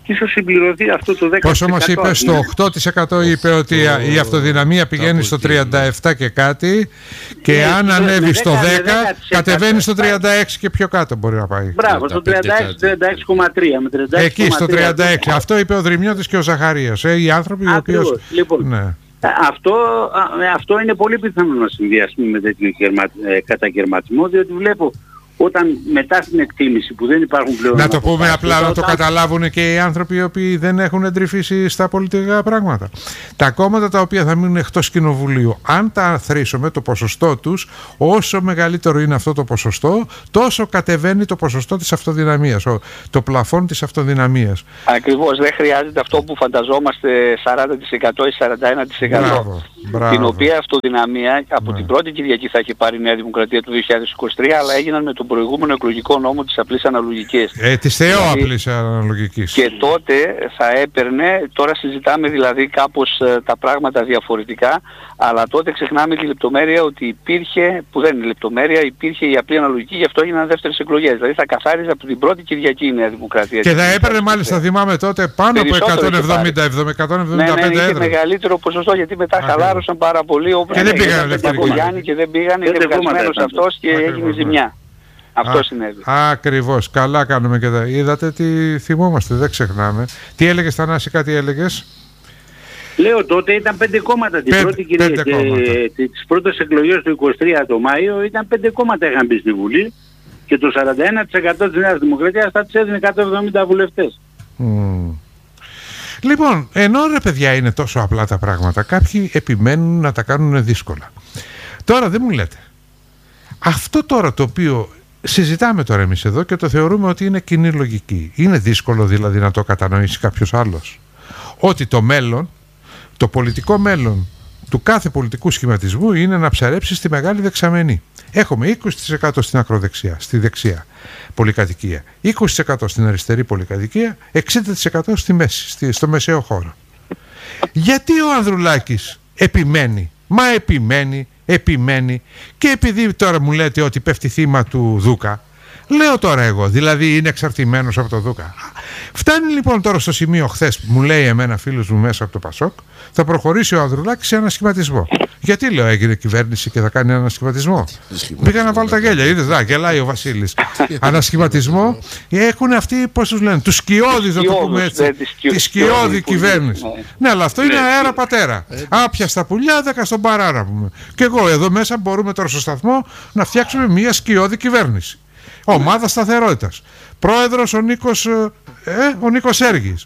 ίσως συμπληρωθεί αυτό το 10%. Πόσο μας είπε, στο 8% είπε ότι η αυτοδυναμία πηγαίνει στο 37 και κάτι, και αν ανέβει στο 10 κατεβαίνει στο 36 και πιο κάτω μπορεί να πάει. Μπράβο, στο 36,3 με 36,3. Εκεί στο 36. Αυτό είπε ο Δρυμιώτης και ο Ζαχαρίας. Οι άνθρωποι οι οποίοι... Λοιπόν, ναι. Αυτό είναι πολύ πιθανό να συνδυαστεί με τέτοιο κατακαιρματισμό, διότι βλέπω όταν μετά στην εκτίμηση που δεν υπάρχουν πλέον... Να το πούμε απλά, να το καταλάβουν και οι άνθρωποι οι οποίοι δεν έχουν εντρυφήσει στα πολιτικά πράγματα. Τα κόμματα τα οποία θα μείνουν εκτός κοινοβουλίου, αν τα αθροίσουμε το ποσοστό τους, όσο μεγαλύτερο είναι αυτό το ποσοστό, τόσο κατεβαίνει το ποσοστό της αυτοδυναμίας, το πλαφόν της αυτοδυναμίας. Ακριβώς, δεν χρειάζεται αυτό που φανταζόμαστε 40% ή 41%. Μπράβο. Την οποία αυτοδυναμία από την πρώτη Κυριακή θα έχει πάρει η Νέα Δημοκρατία του 2023, αλλά έγιναν με τον προηγούμενο εκλογικό νόμο της απλής αναλογικής. Της θεόαπλης αναλογικής. Και τότε θα έπαιρνε, τώρα συζητάμε δηλαδή κάπως τα πράγματα διαφορετικά, αλλά τότε ξεχνάμε τη λεπτομέρεια ότι υπήρχε, που δεν είναι λεπτομέρεια, υπήρχε η απλή αναλογική, γι' αυτό έγιναν δεύτερες εκλογές. Δηλαδή θα καθάριζε από την πρώτη Κυριακή η Νέα Δημοκρατία. Και θα έπαιρνε μάλιστα, θυμάμαι τότε, πάνω από 170-175 ναι, είχε μεγαλύτερο ποσοστό, γιατί μετά χαλάρωσαν πάρα πολύ, και δεν πήγανε Λευτερικογιάννη και δεν πήγανε, και βγασμένος αυτός και έγινε ζημιά. Αυτό συνέβη. Ακριβώς. Καλά κάνουμε και τα είδατε, τι θυμόμαστε, δεν ξεχνάμε. Τι έλεγες, Θανάση, κάτι έλεγες? Λέω τότε ήταν 5 κόμματα την πρώτη Κυριακή. Τις πρώτες εκλογές του 23 το Μάιο ήταν 5 κόμματα είχαν μπει στη Βουλή και το 41% της Νέας Δημοκρατίας θα τις έδινε 170 βουλευτές. Λοιπόν, ενώ ρε παιδιά είναι τόσο απλά τα πράγματα, κάποιοι επιμένουν να τα κάνουν δύσκολα. Τώρα δεν μου λέτε. Αυτό τώρα το οποίο συζητάμε τώρα εμείς εδώ και το θεωρούμε ότι είναι κοινή λογική. Είναι δύσκολο δηλαδή να το κατανοήσει κάποιος άλλος? Ότι το μέλλον, το πολιτικό μέλλον του κάθε πολιτικού σχηματισμού είναι να ψαρέψει στη μεγάλη δεξαμενή. Έχουμε 20% στην ακροδεξιά, στη δεξιά πολυκατοικία, 20% στην αριστερή πολυκατοικία, 60% στη μέση, στο μεσαίο χώρο. Γιατί ο Ανδρουλάκης επιμένει? Μα επιμένει και επειδή τώρα μου λέτε ότι πέφτει θύμα του Δούκα, λέω τώρα εγώ, δηλαδή είναι εξαρτημένος από το Δούκα. Φτάνει λοιπόν τώρα στο σημείο, χθες μου λέει εμένα φίλος μου μέσα από το Πασόκ, θα προχωρήσει ο Ανδρουλάκης σε ανασχηματισμό. Γιατί λέω έγινε κυβέρνηση και θα κάνει ανασχηματισμό? Πήγα να βάλω τα γέλια, είδες, γελάει ο Βασίλης. Ανασχηματισμό έχουν αυτοί, πώς τους λένε, τους σκιώδεις, να το πούμε έτσι, τη σκιώδη κυβέρνηση. Ναι, αλλά αυτό είναι αέρα πατέρα. Άπια στα πουλιά, 10 στον παράρα πούμε. Και εγώ εδώ μέσα μπορούμε τώρα στο σταθμό να φτιάξουμε μια σκιώδη κυβέρνηση. Ομάδα σταθερότητας. Πρόεδρος ο Νίκος Σέργης.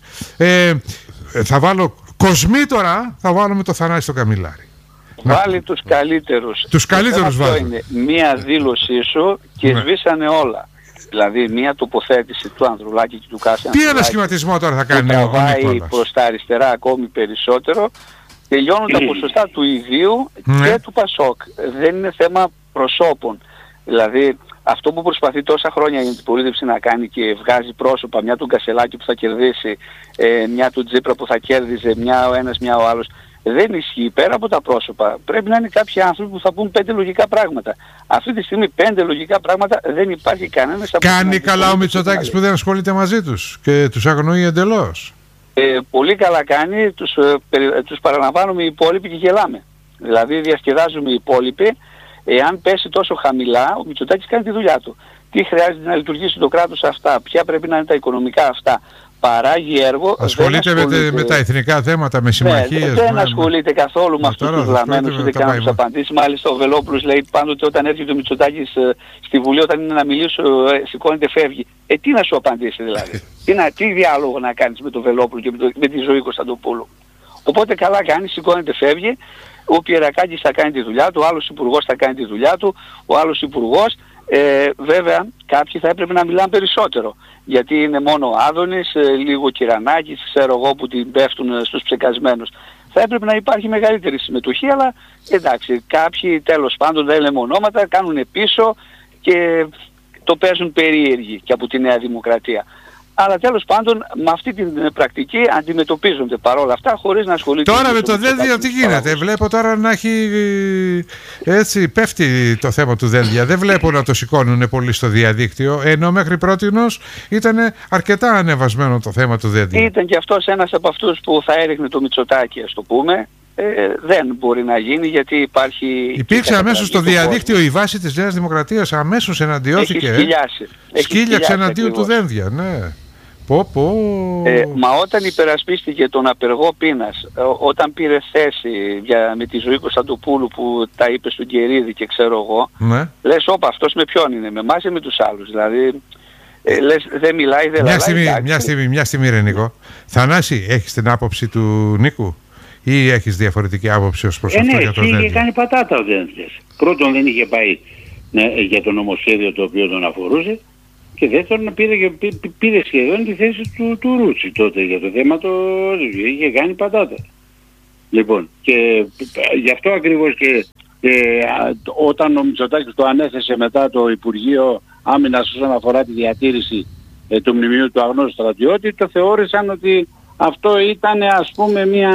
Θα βάλω Κοσμή τώρα, θα βάλουμε το Θανάση στο Καμιλάρι. Βάλει τους καλύτερους. Τους καλύτερους βάζω. Είναι μία δήλωσή σου και σβήσανε όλα. Δηλαδή μία τοποθέτηση του Ανδρουλάκη και του Κάση. Τι ανασχηματισμό τώρα θα κάνει ο Νικόλας? Πάει προς τα αριστερά ακόμη περισσότερο. Τελειώνουν τα ποσοστά του ιδίου και του Πασόκ. Δεν είναι θέμα προσώπων. Δηλαδή αυτό που προσπαθεί τόσα χρόνια η αντιπολίτευση να κάνει και βγάζει πρόσωπα, μια του Κασελάκη που θα κερδίσει, μια του Τζίπρα που θα κέρδιζε, μια ο ένας, μια ο άλλος, δεν ισχύει. Πέρα από τα πρόσωπα πρέπει να είναι κάποιοι άνθρωποι που θα πούν 5 λογικά πράγματα. Αυτή τη στιγμή 5 λογικά πράγματα δεν υπάρχει κανένας. Κάνει καλά ο Μητσοτάκης που δεν ασχολείται μαζί τους και τους αγνοεί εντελώς? Πολύ καλά κάνει, τους παραλαμβάνουμε οι υπόλοιποι και γελάμε. Δηλαδή διασκεδάζουμε οι υπόλοιποι. Εάν πέσει τόσο χαμηλά, ο Μητσοτάκης κάνει τη δουλειά του. Τι χρειάζεται να λειτουργήσει το κράτος αυτά, ποια πρέπει να είναι τα οικονομικά αυτά. Παράγει έργο. Ασχολείται με τα εθνικά θέματα, με συμμαχίες. Δεν ασχολείται καθόλου με αυτούς τους βλαμμένους, ούτε καν να τους απαντήσει. Μάλιστα ο Βελόπουλος λέει πάντοτε όταν έρχεται ο Μητσοτάκης στη Βουλή, όταν είναι να μιλήσει, σηκώνεται, φεύγει. Τι να σου απαντήσει δηλαδή? Τι διάλογο να κάνεις με τον Βελόπουλο και με τη Ζωή Κωνσταντοπούλου? Οπότε καλά κάνει, σηκώνεται, φεύγει. Ο Πιερακάκης θα κάνει τη δουλειά του, ο άλλος υπουργός θα κάνει τη δουλειά του, ο άλλος υπουργός. Βέβαια κάποιοι θα έπρεπε να μιλάνε περισσότερο, γιατί είναι μόνο ο Άδωνης, λίγο Κυρανάκης, ξέρω εγώ, που την πέφτουν στους ψεκασμένους. Θα έπρεπε να υπάρχει μεγαλύτερη συμμετοχή, αλλά εντάξει, κάποιοι τέλος πάντων δεν λέμε ονόματα, κάνουν πίσω και το παίζουν περίεργοι και από τη Νέα Δημοκρατία. Αλλά τέλος πάντων με αυτή την πρακτική αντιμετωπίζονται παρόλα αυτά χωρίς να ασχολείται. Τώρα με το Δένδια τι γίνεται? Βλέπω τώρα να έχει έτσι πέφτει το θέμα του Δένδια. Δεν βλέπω να το σηκώνουν πολύ στο διαδίκτυο, ενώ μέχρι πρότινος ήταν αρκετά ανεβασμένο το θέμα του Δένδια. Ήταν και αυτός ένας από αυτούς που θα έριχνε το Μητσοτάκη, ας το πούμε. Δεν μπορεί να γίνει γιατί υπάρχει... Υπήρξε αμέσως στο διαδίκτυο η βάση της Νέας Δημοκρατίας, αμέσως εναντιώθηκε. Σκύλιαξε εναντίον του Δένδια, ναι. Μα όταν υπερασπίστηκε τον απεργό πείνας, όταν πήρε θέση με τη Ζωή Κωνσταντοπούλου που τα είπε στον Κερίδη και ξέρω εγώ, ναι. Λες όπα αυτός με ποιον είναι, με εμάς ή με τους άλλους? Δηλαδή λες δεν μιλάει, δεν λαλάει. Μια στιγμή ρε Νίκο. Θανάση, έχεις την άποψη του Νίκου ή έχεις διαφορετική άποψη ως προς αυτό για το Δένδια? Ναι, είχε κάνει πατάτα ο Δένδιας. Πρώτον δεν είχε πάει για το νομοσχέδιο το οποίο τον αφορούσε. Και δεύτερον πήρε σχεδόν τη θέση του Ρούτσι τότε για το θέμα το είχε κάνει πατάτα. Λοιπόν, και γι' αυτό ακριβώς και όταν ο Μητσοτάκης το ανέθεσε μετά το Υπουργείο Άμυνας όσον αφορά τη διατήρηση του μνημείου του αγνώστου στρατιώτη, το θεώρησαν ότι αυτό ήταν ας πούμε μια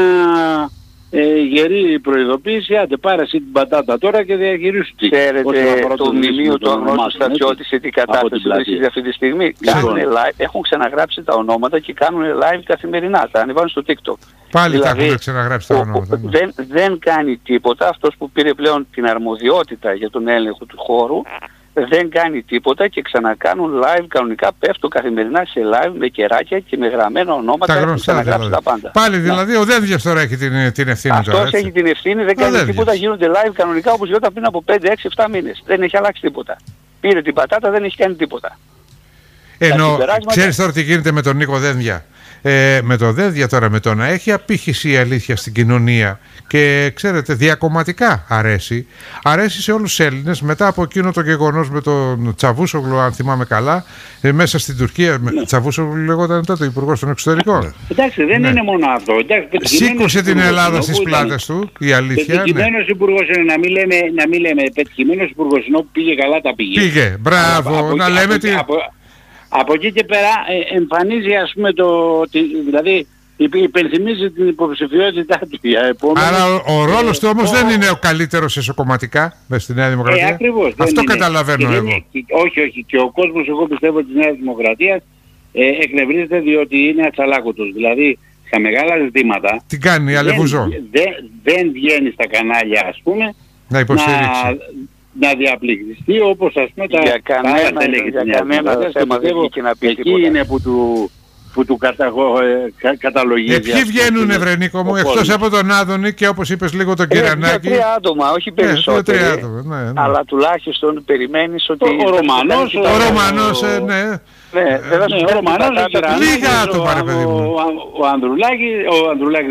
γερή προειδοποίηση, άντε πάρε εσύ την πατάτα τώρα και διαχειρίσου τη. Ξέρετε το μνημείο του αγνώστου στρατιώτη σε τι κατάσταση βρίσκεται αυτή τη στιγμή? Έχουν ξαναγράψει τα ονόματα και κάνουν live καθημερινά, τα ανεβάζουν στο TikTok. Πάλι δηλαδή, τα έχουν ξαναγράψει τα ονόματα. Δεν κάνει τίποτα αυτός που πήρε πλέον την αρμοδιότητα για τον έλεγχο του χώρου. Δεν κάνει τίποτα και ξανακάνουν live κανονικά, πέφτουν καθημερινά σε live με κεράκια και με γραμμένα ονόματα. Τα γνωστά δηλαδή. Τα πάντα. Πάλι δηλαδή ο Δένδιας τώρα έχει την ευθύνη. Αυτός έχει την ευθύνη, δεν κάνει τίποτα, γίνονται live κανονικά όπως γινόταν πριν από 5, 6, 7 μήνες. Δεν έχει αλλάξει τίποτα. Πήρε την πατάτα, δεν έχει κάνει τίποτα. Ενώ ξέρεις τώρα τι γίνεται με τον Νίκο Δένδια? Με το Δένδια τώρα, με το να έχει απήχηση η αλήθεια στην κοινωνία και ξέρετε διακομματικά αρέσει σε όλους τους Έλληνες μετά από εκείνο το γεγονός με τον Τσαβούσογλου, αν θυμάμαι καλά, μέσα στην Τουρκία. Τσαβούσογλου λεγόταν τότε υπουργός των εξωτερικών. Εντάξει, δεν είναι μόνο αυτό. Σήκωσε την Ελλάδα στις πλάτες του, η αλήθεια. Πετυχημένος υπουργός είναι, να μην λέμε πετυχημένος υπουργός, ενώ πήγε καλά τα πήγε. Πήγε, μπράβο, να λέμε ότι... Από εκεί και πέρα εμφανίζει ας πούμε δηλαδή υπενθυμίζει την υποψηφιότητά του για επόμενο. Άρα ο ρόλος του όμως δεν είναι ο καλύτερος εσωκομματικά μες στη Νέα Δημοκρατία. Ακριβώς. Αυτό καταλαβαίνω εγώ. Όχι. Και ο κόσμος, εγώ πιστεύω, της Νέας Δημοκρατίας εκνευρίζεται διότι είναι ατσαλάκωτος. Δηλαδή στα μεγάλα ζητήματα τι κάνει, αλεβουζό. Δεν βγαίνει στα κανάλια ας πούμε να υποστηρίξει. Να διαπληκτιστεί όπως ας πούμε για κανένα θέμα δεν βγήκε να πει τίποτα. Εκεί είναι που του καταλογίζει. Ποιοι βγαίνουν Ευρενίκο μου, εκτός από τον Άδωνη και όπως είπες λίγο τον Κυρανάκη? 2-3 άτομα, όχι περισσότεροι. Αλλά τουλάχιστον περιμένεις ότι... Ο Ρωμανός, ναι. Ο Ρωμανός, λίγα άτομα ρε παιδί μου. Ο Ανδρουλάκης,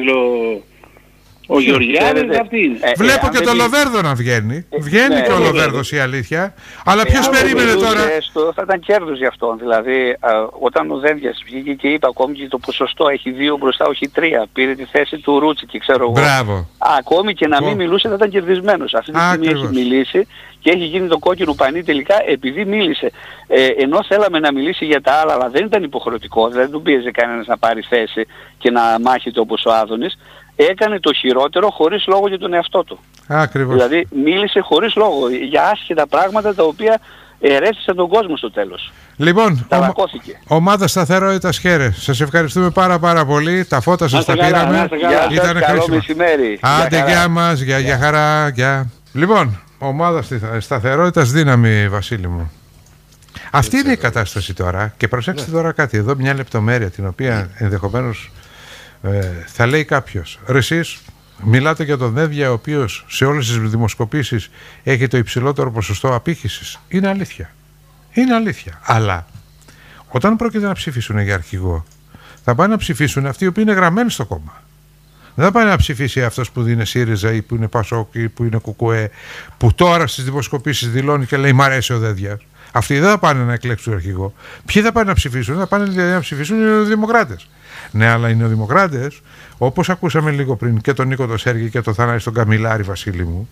ο Γεωργιάδης αυτή είναι. Βλέπω και το Λοβέρδο να βγαίνει. Βγαίνει και ο Λοβέρδος η αλήθεια. Αλλά ποιος περίμενε τώρα? Θα ήταν κέρδος για αυτόν. Δηλαδή όταν ο Δένδιας βγήκε και είπε ακόμη και το ποσοστό έχει 2 μπροστά, όχι 3. Πήρε τη θέση του Ρούτσι και ξέρω εγώ. Μπράβο. Ακόμη και να μην μιλούσε θα ήταν κερδισμένος. Αυτή τη στιγμή έχει μιλήσει και έχει γίνει το κόκκινο πανί τελικά επειδή μίλησε. Ενώ θέλαμε να μιλήσει για τα άλλα, αλλά δεν ήταν υποχρεωτικό. Δεν του πίεζε κανένας να πάρει θέση και να μάχεται όπως ο Άδωνης. Έκανε το χειρότερο χωρίς λόγο για τον εαυτό του. Ακριβώς. Δηλαδή μίλησε χωρίς λόγο για άσχετα πράγματα τα οποία ερέθησαν τον κόσμο στο τέλος. Λοιπόν, ομάδα σταθερότητας χαίρες. Σας ευχαριστούμε πάρα πολύ. Τα φώτα σας τα πήραμε. Ήταν καλό μεσημέρι. Άντε γεια μας, για χαρά, γεια. Λοιπόν, ομάδα σταθερότητας δύναμη, Βασίλη μου. Αυτή είναι η κατάσταση τώρα. Και προσέξτε τώρα κάτι εδώ, μια λεπτομέρεια την οποία ενδεχομένως θα λέει κάποιος, ρε εσείς μιλάτε για τον Δένδια ο οποίος σε όλες τις δημοσκοπήσεις έχει το υψηλότερο ποσοστό απήχησης. Είναι αλήθεια. Αλλά όταν πρόκειται να ψηφίσουν για αρχηγό, θα πάνε να ψηφίσουν αυτοί οι οποίοι είναι γραμμένοι στο κόμμα. Δεν θα πάει να ψηφίσει αυτός που είναι ΣΥΡΙΖΑ ή που είναι ΠΑΣΟΚ ή που είναι ΚΚΕ, που τώρα στις δημοσκοπήσεις δηλώνει και λέει μ' αρέσει ο Δένδιας. Αυτοί δεν θα πάνε να εκλέξουν αρχηγό. Ποιοι θα πάνε να ψηφίσουν? Θα πάνε να ψηφίσουν οι νεοδημοκράτες. Ναι, αλλά οι νεοδημοκράτες, όπως ακούσαμε λίγο πριν και τον Νίκο τον Σέργη και τον Θανάση τον Καμιλάρη, Βασίλη μου,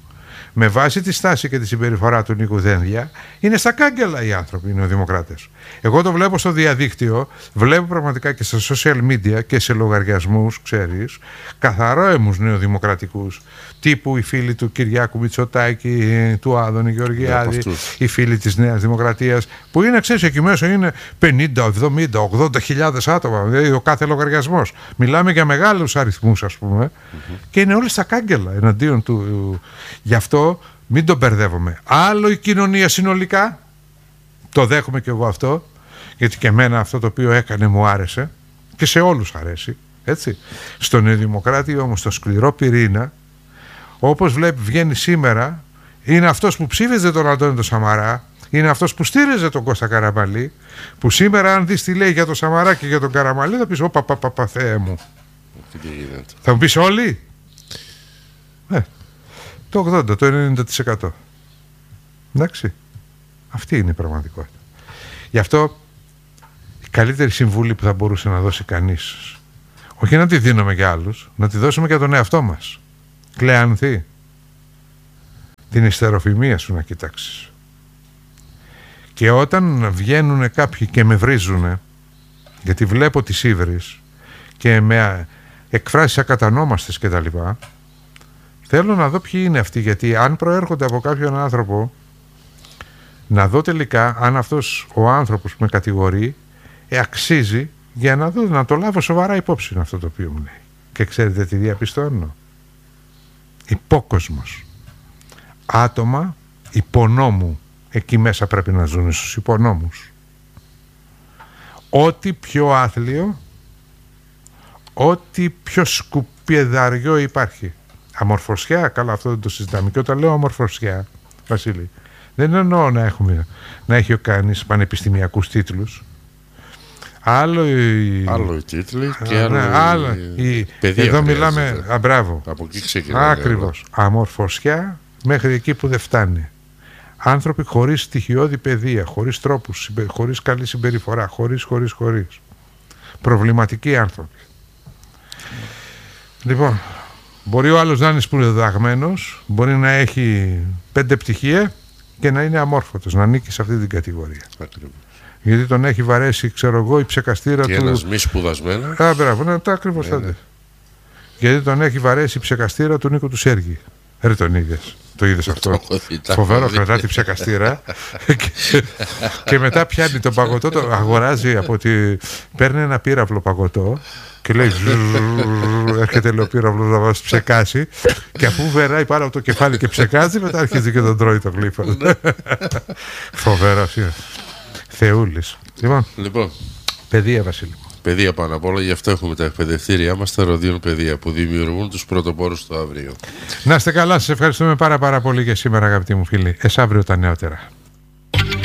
με βάση τη στάση και τη συμπεριφορά του Νίκου Δένδια, είναι στα κάγκελα οι άνθρωποι, οι νεοδημοκράτες. Εγώ το βλέπω στο διαδίκτυο, βλέπω πραγματικά και στα social media και σε λογαριασμούς, ξέρεις, καθαρόαιμους νεοδημοκρατικούς, τύπου οι φίλοι του Κυριάκου Μητσοτάκη, του Άδωνη Γεωργιάδη, οι φίλοι της Νέας Δημοκρατίας, που είναι, ξέρεις, εκεί μέσα είναι 50, 70, 80.000 άτομα, δηλαδή ο κάθε λογαριασμός. Μιλάμε για μεγάλους αριθμούς, ας πούμε, και είναι όλοι στα κάγκελα εναντίον του. Γι' αυτό μην τον μπερδεύομαι. Άλλο η κοινωνία συνολικά, το δέχομαι και εγώ αυτό, γιατί και εμένα αυτό το οποίο έκανε μου άρεσε και σε όλους αρέσει, έτσι. Στον Νεοδημοκράτη όμως, στο σκληρό πυρήνα, όπως βλέπει βγαίνει σήμερα, είναι αυτός που ψήφιζε τον Αντώνη τον Σαμαρά, είναι αυτός που στήριζε τον Κώστα Καραμανλή, που σήμερα αν δεις τι λέει για τον Σαμαρά και για τον Καραμανλή θα πεις «Ωπα, Θεέ μου». Θα μου πεις όλοι. Το 80, το 90%. Εντάξει. Αυτή είναι η πραγματικότητα. Γι' αυτό η καλύτερη συμβουλή που θα μπορούσε να δώσει κανείς, όχι να τη δίνουμε για άλλους, να τη δώσουμε για τον εαυτό μας. Κλεανθή. Την ιστεροφημία σου να κοιτάξεις. Και όταν βγαίνουν κάποιοι και με βρίζουν, γιατί βλέπω τις ύβρις και με εκφράσεις ακατανόμαστες και τα λοιπά, θέλω να δω ποιοι είναι αυτοί, γιατί αν προέρχονται από κάποιον άνθρωπο, να δω τελικά αν αυτός ο άνθρωπος που με κατηγορεί αξίζει, για να δω, να το λάβω σοβαρά υπόψη αυτό το οποίο μου λέει. Και ξέρετε τι διαπιστώνω? Υπόκοσμος. Άτομα υπονόμου. Εκεί μέσα πρέπει να ζουν, στους υπονόμους. Ό,τι πιο άθλιο, ό,τι πιο σκουπιεδαριό υπάρχει. Αμορφωσιά, καλά, αυτό δεν το συζητάμε. Και όταν λέω αμορφωσιά, Βασίλη, δεν εννοώ να έχει κανείς πανεπιστημιακούς τίτλους. Άλλο οι τίτλοι και άλλο η παιδεία. Εδώ μιλάμε, μπράβο. Από εκεί ξεκινάμε. Ακριβώς. Αμορφωσιά μέχρι εκεί που δεν φτάνει. Άνθρωποι χωρίς στοιχειώδη παιδεία, χωρίς τρόπους, χωρίς καλή συμπεριφορά, χωρίς. Προβληματικοί άνθρωποι. Λοιπόν, μπορεί ο άλλος να είναι σπουδαγμένος, μπορεί να έχει 5 πτυχία και να είναι αμόρφωτος, να ανήκει σε αυτή την κατηγορία. Ακριβώς. Γιατί τον έχει βαρέσει, ξέρω εγώ, η ψεκαστήρα του. Και ένας μη σπουδασμένος. Μπράβο, τα ακριβώς τότε. Γιατί τον έχει βαρέσει η ψεκαστήρα του Νίκου του Σέργη. Ρε τον είδες. Το είδες αυτό? Φοβερό, κρατά την ψεκαστήρα και μετά πιάνει τον παγωτό, το αγοράζει παίρνει ένα πύραυλο παγωτό και λέει έρχεται λέει ο πύραυλος να μας ψεκάσει και αφού βεράει πάνω από το κεφάλι και ψεκάζει, μετά αρχίζει και τον τρώει το γλύφο. Φοβερό. Θεούλης. Λοιπόν, παιδεία, Βασίλη. Παιδεία πάνω απ' όλα, γι' αυτό έχουμε τα εκπαιδευτήριά μας, τα Ροδιών Παιδεία, που δημιουργούν τους πρωτοπόρους στο αύριο. Να είστε καλά, σας ευχαριστούμε πάρα πολύ για σήμερα, αγαπητοί μου φίλοι. Αύριο τα νεότερα.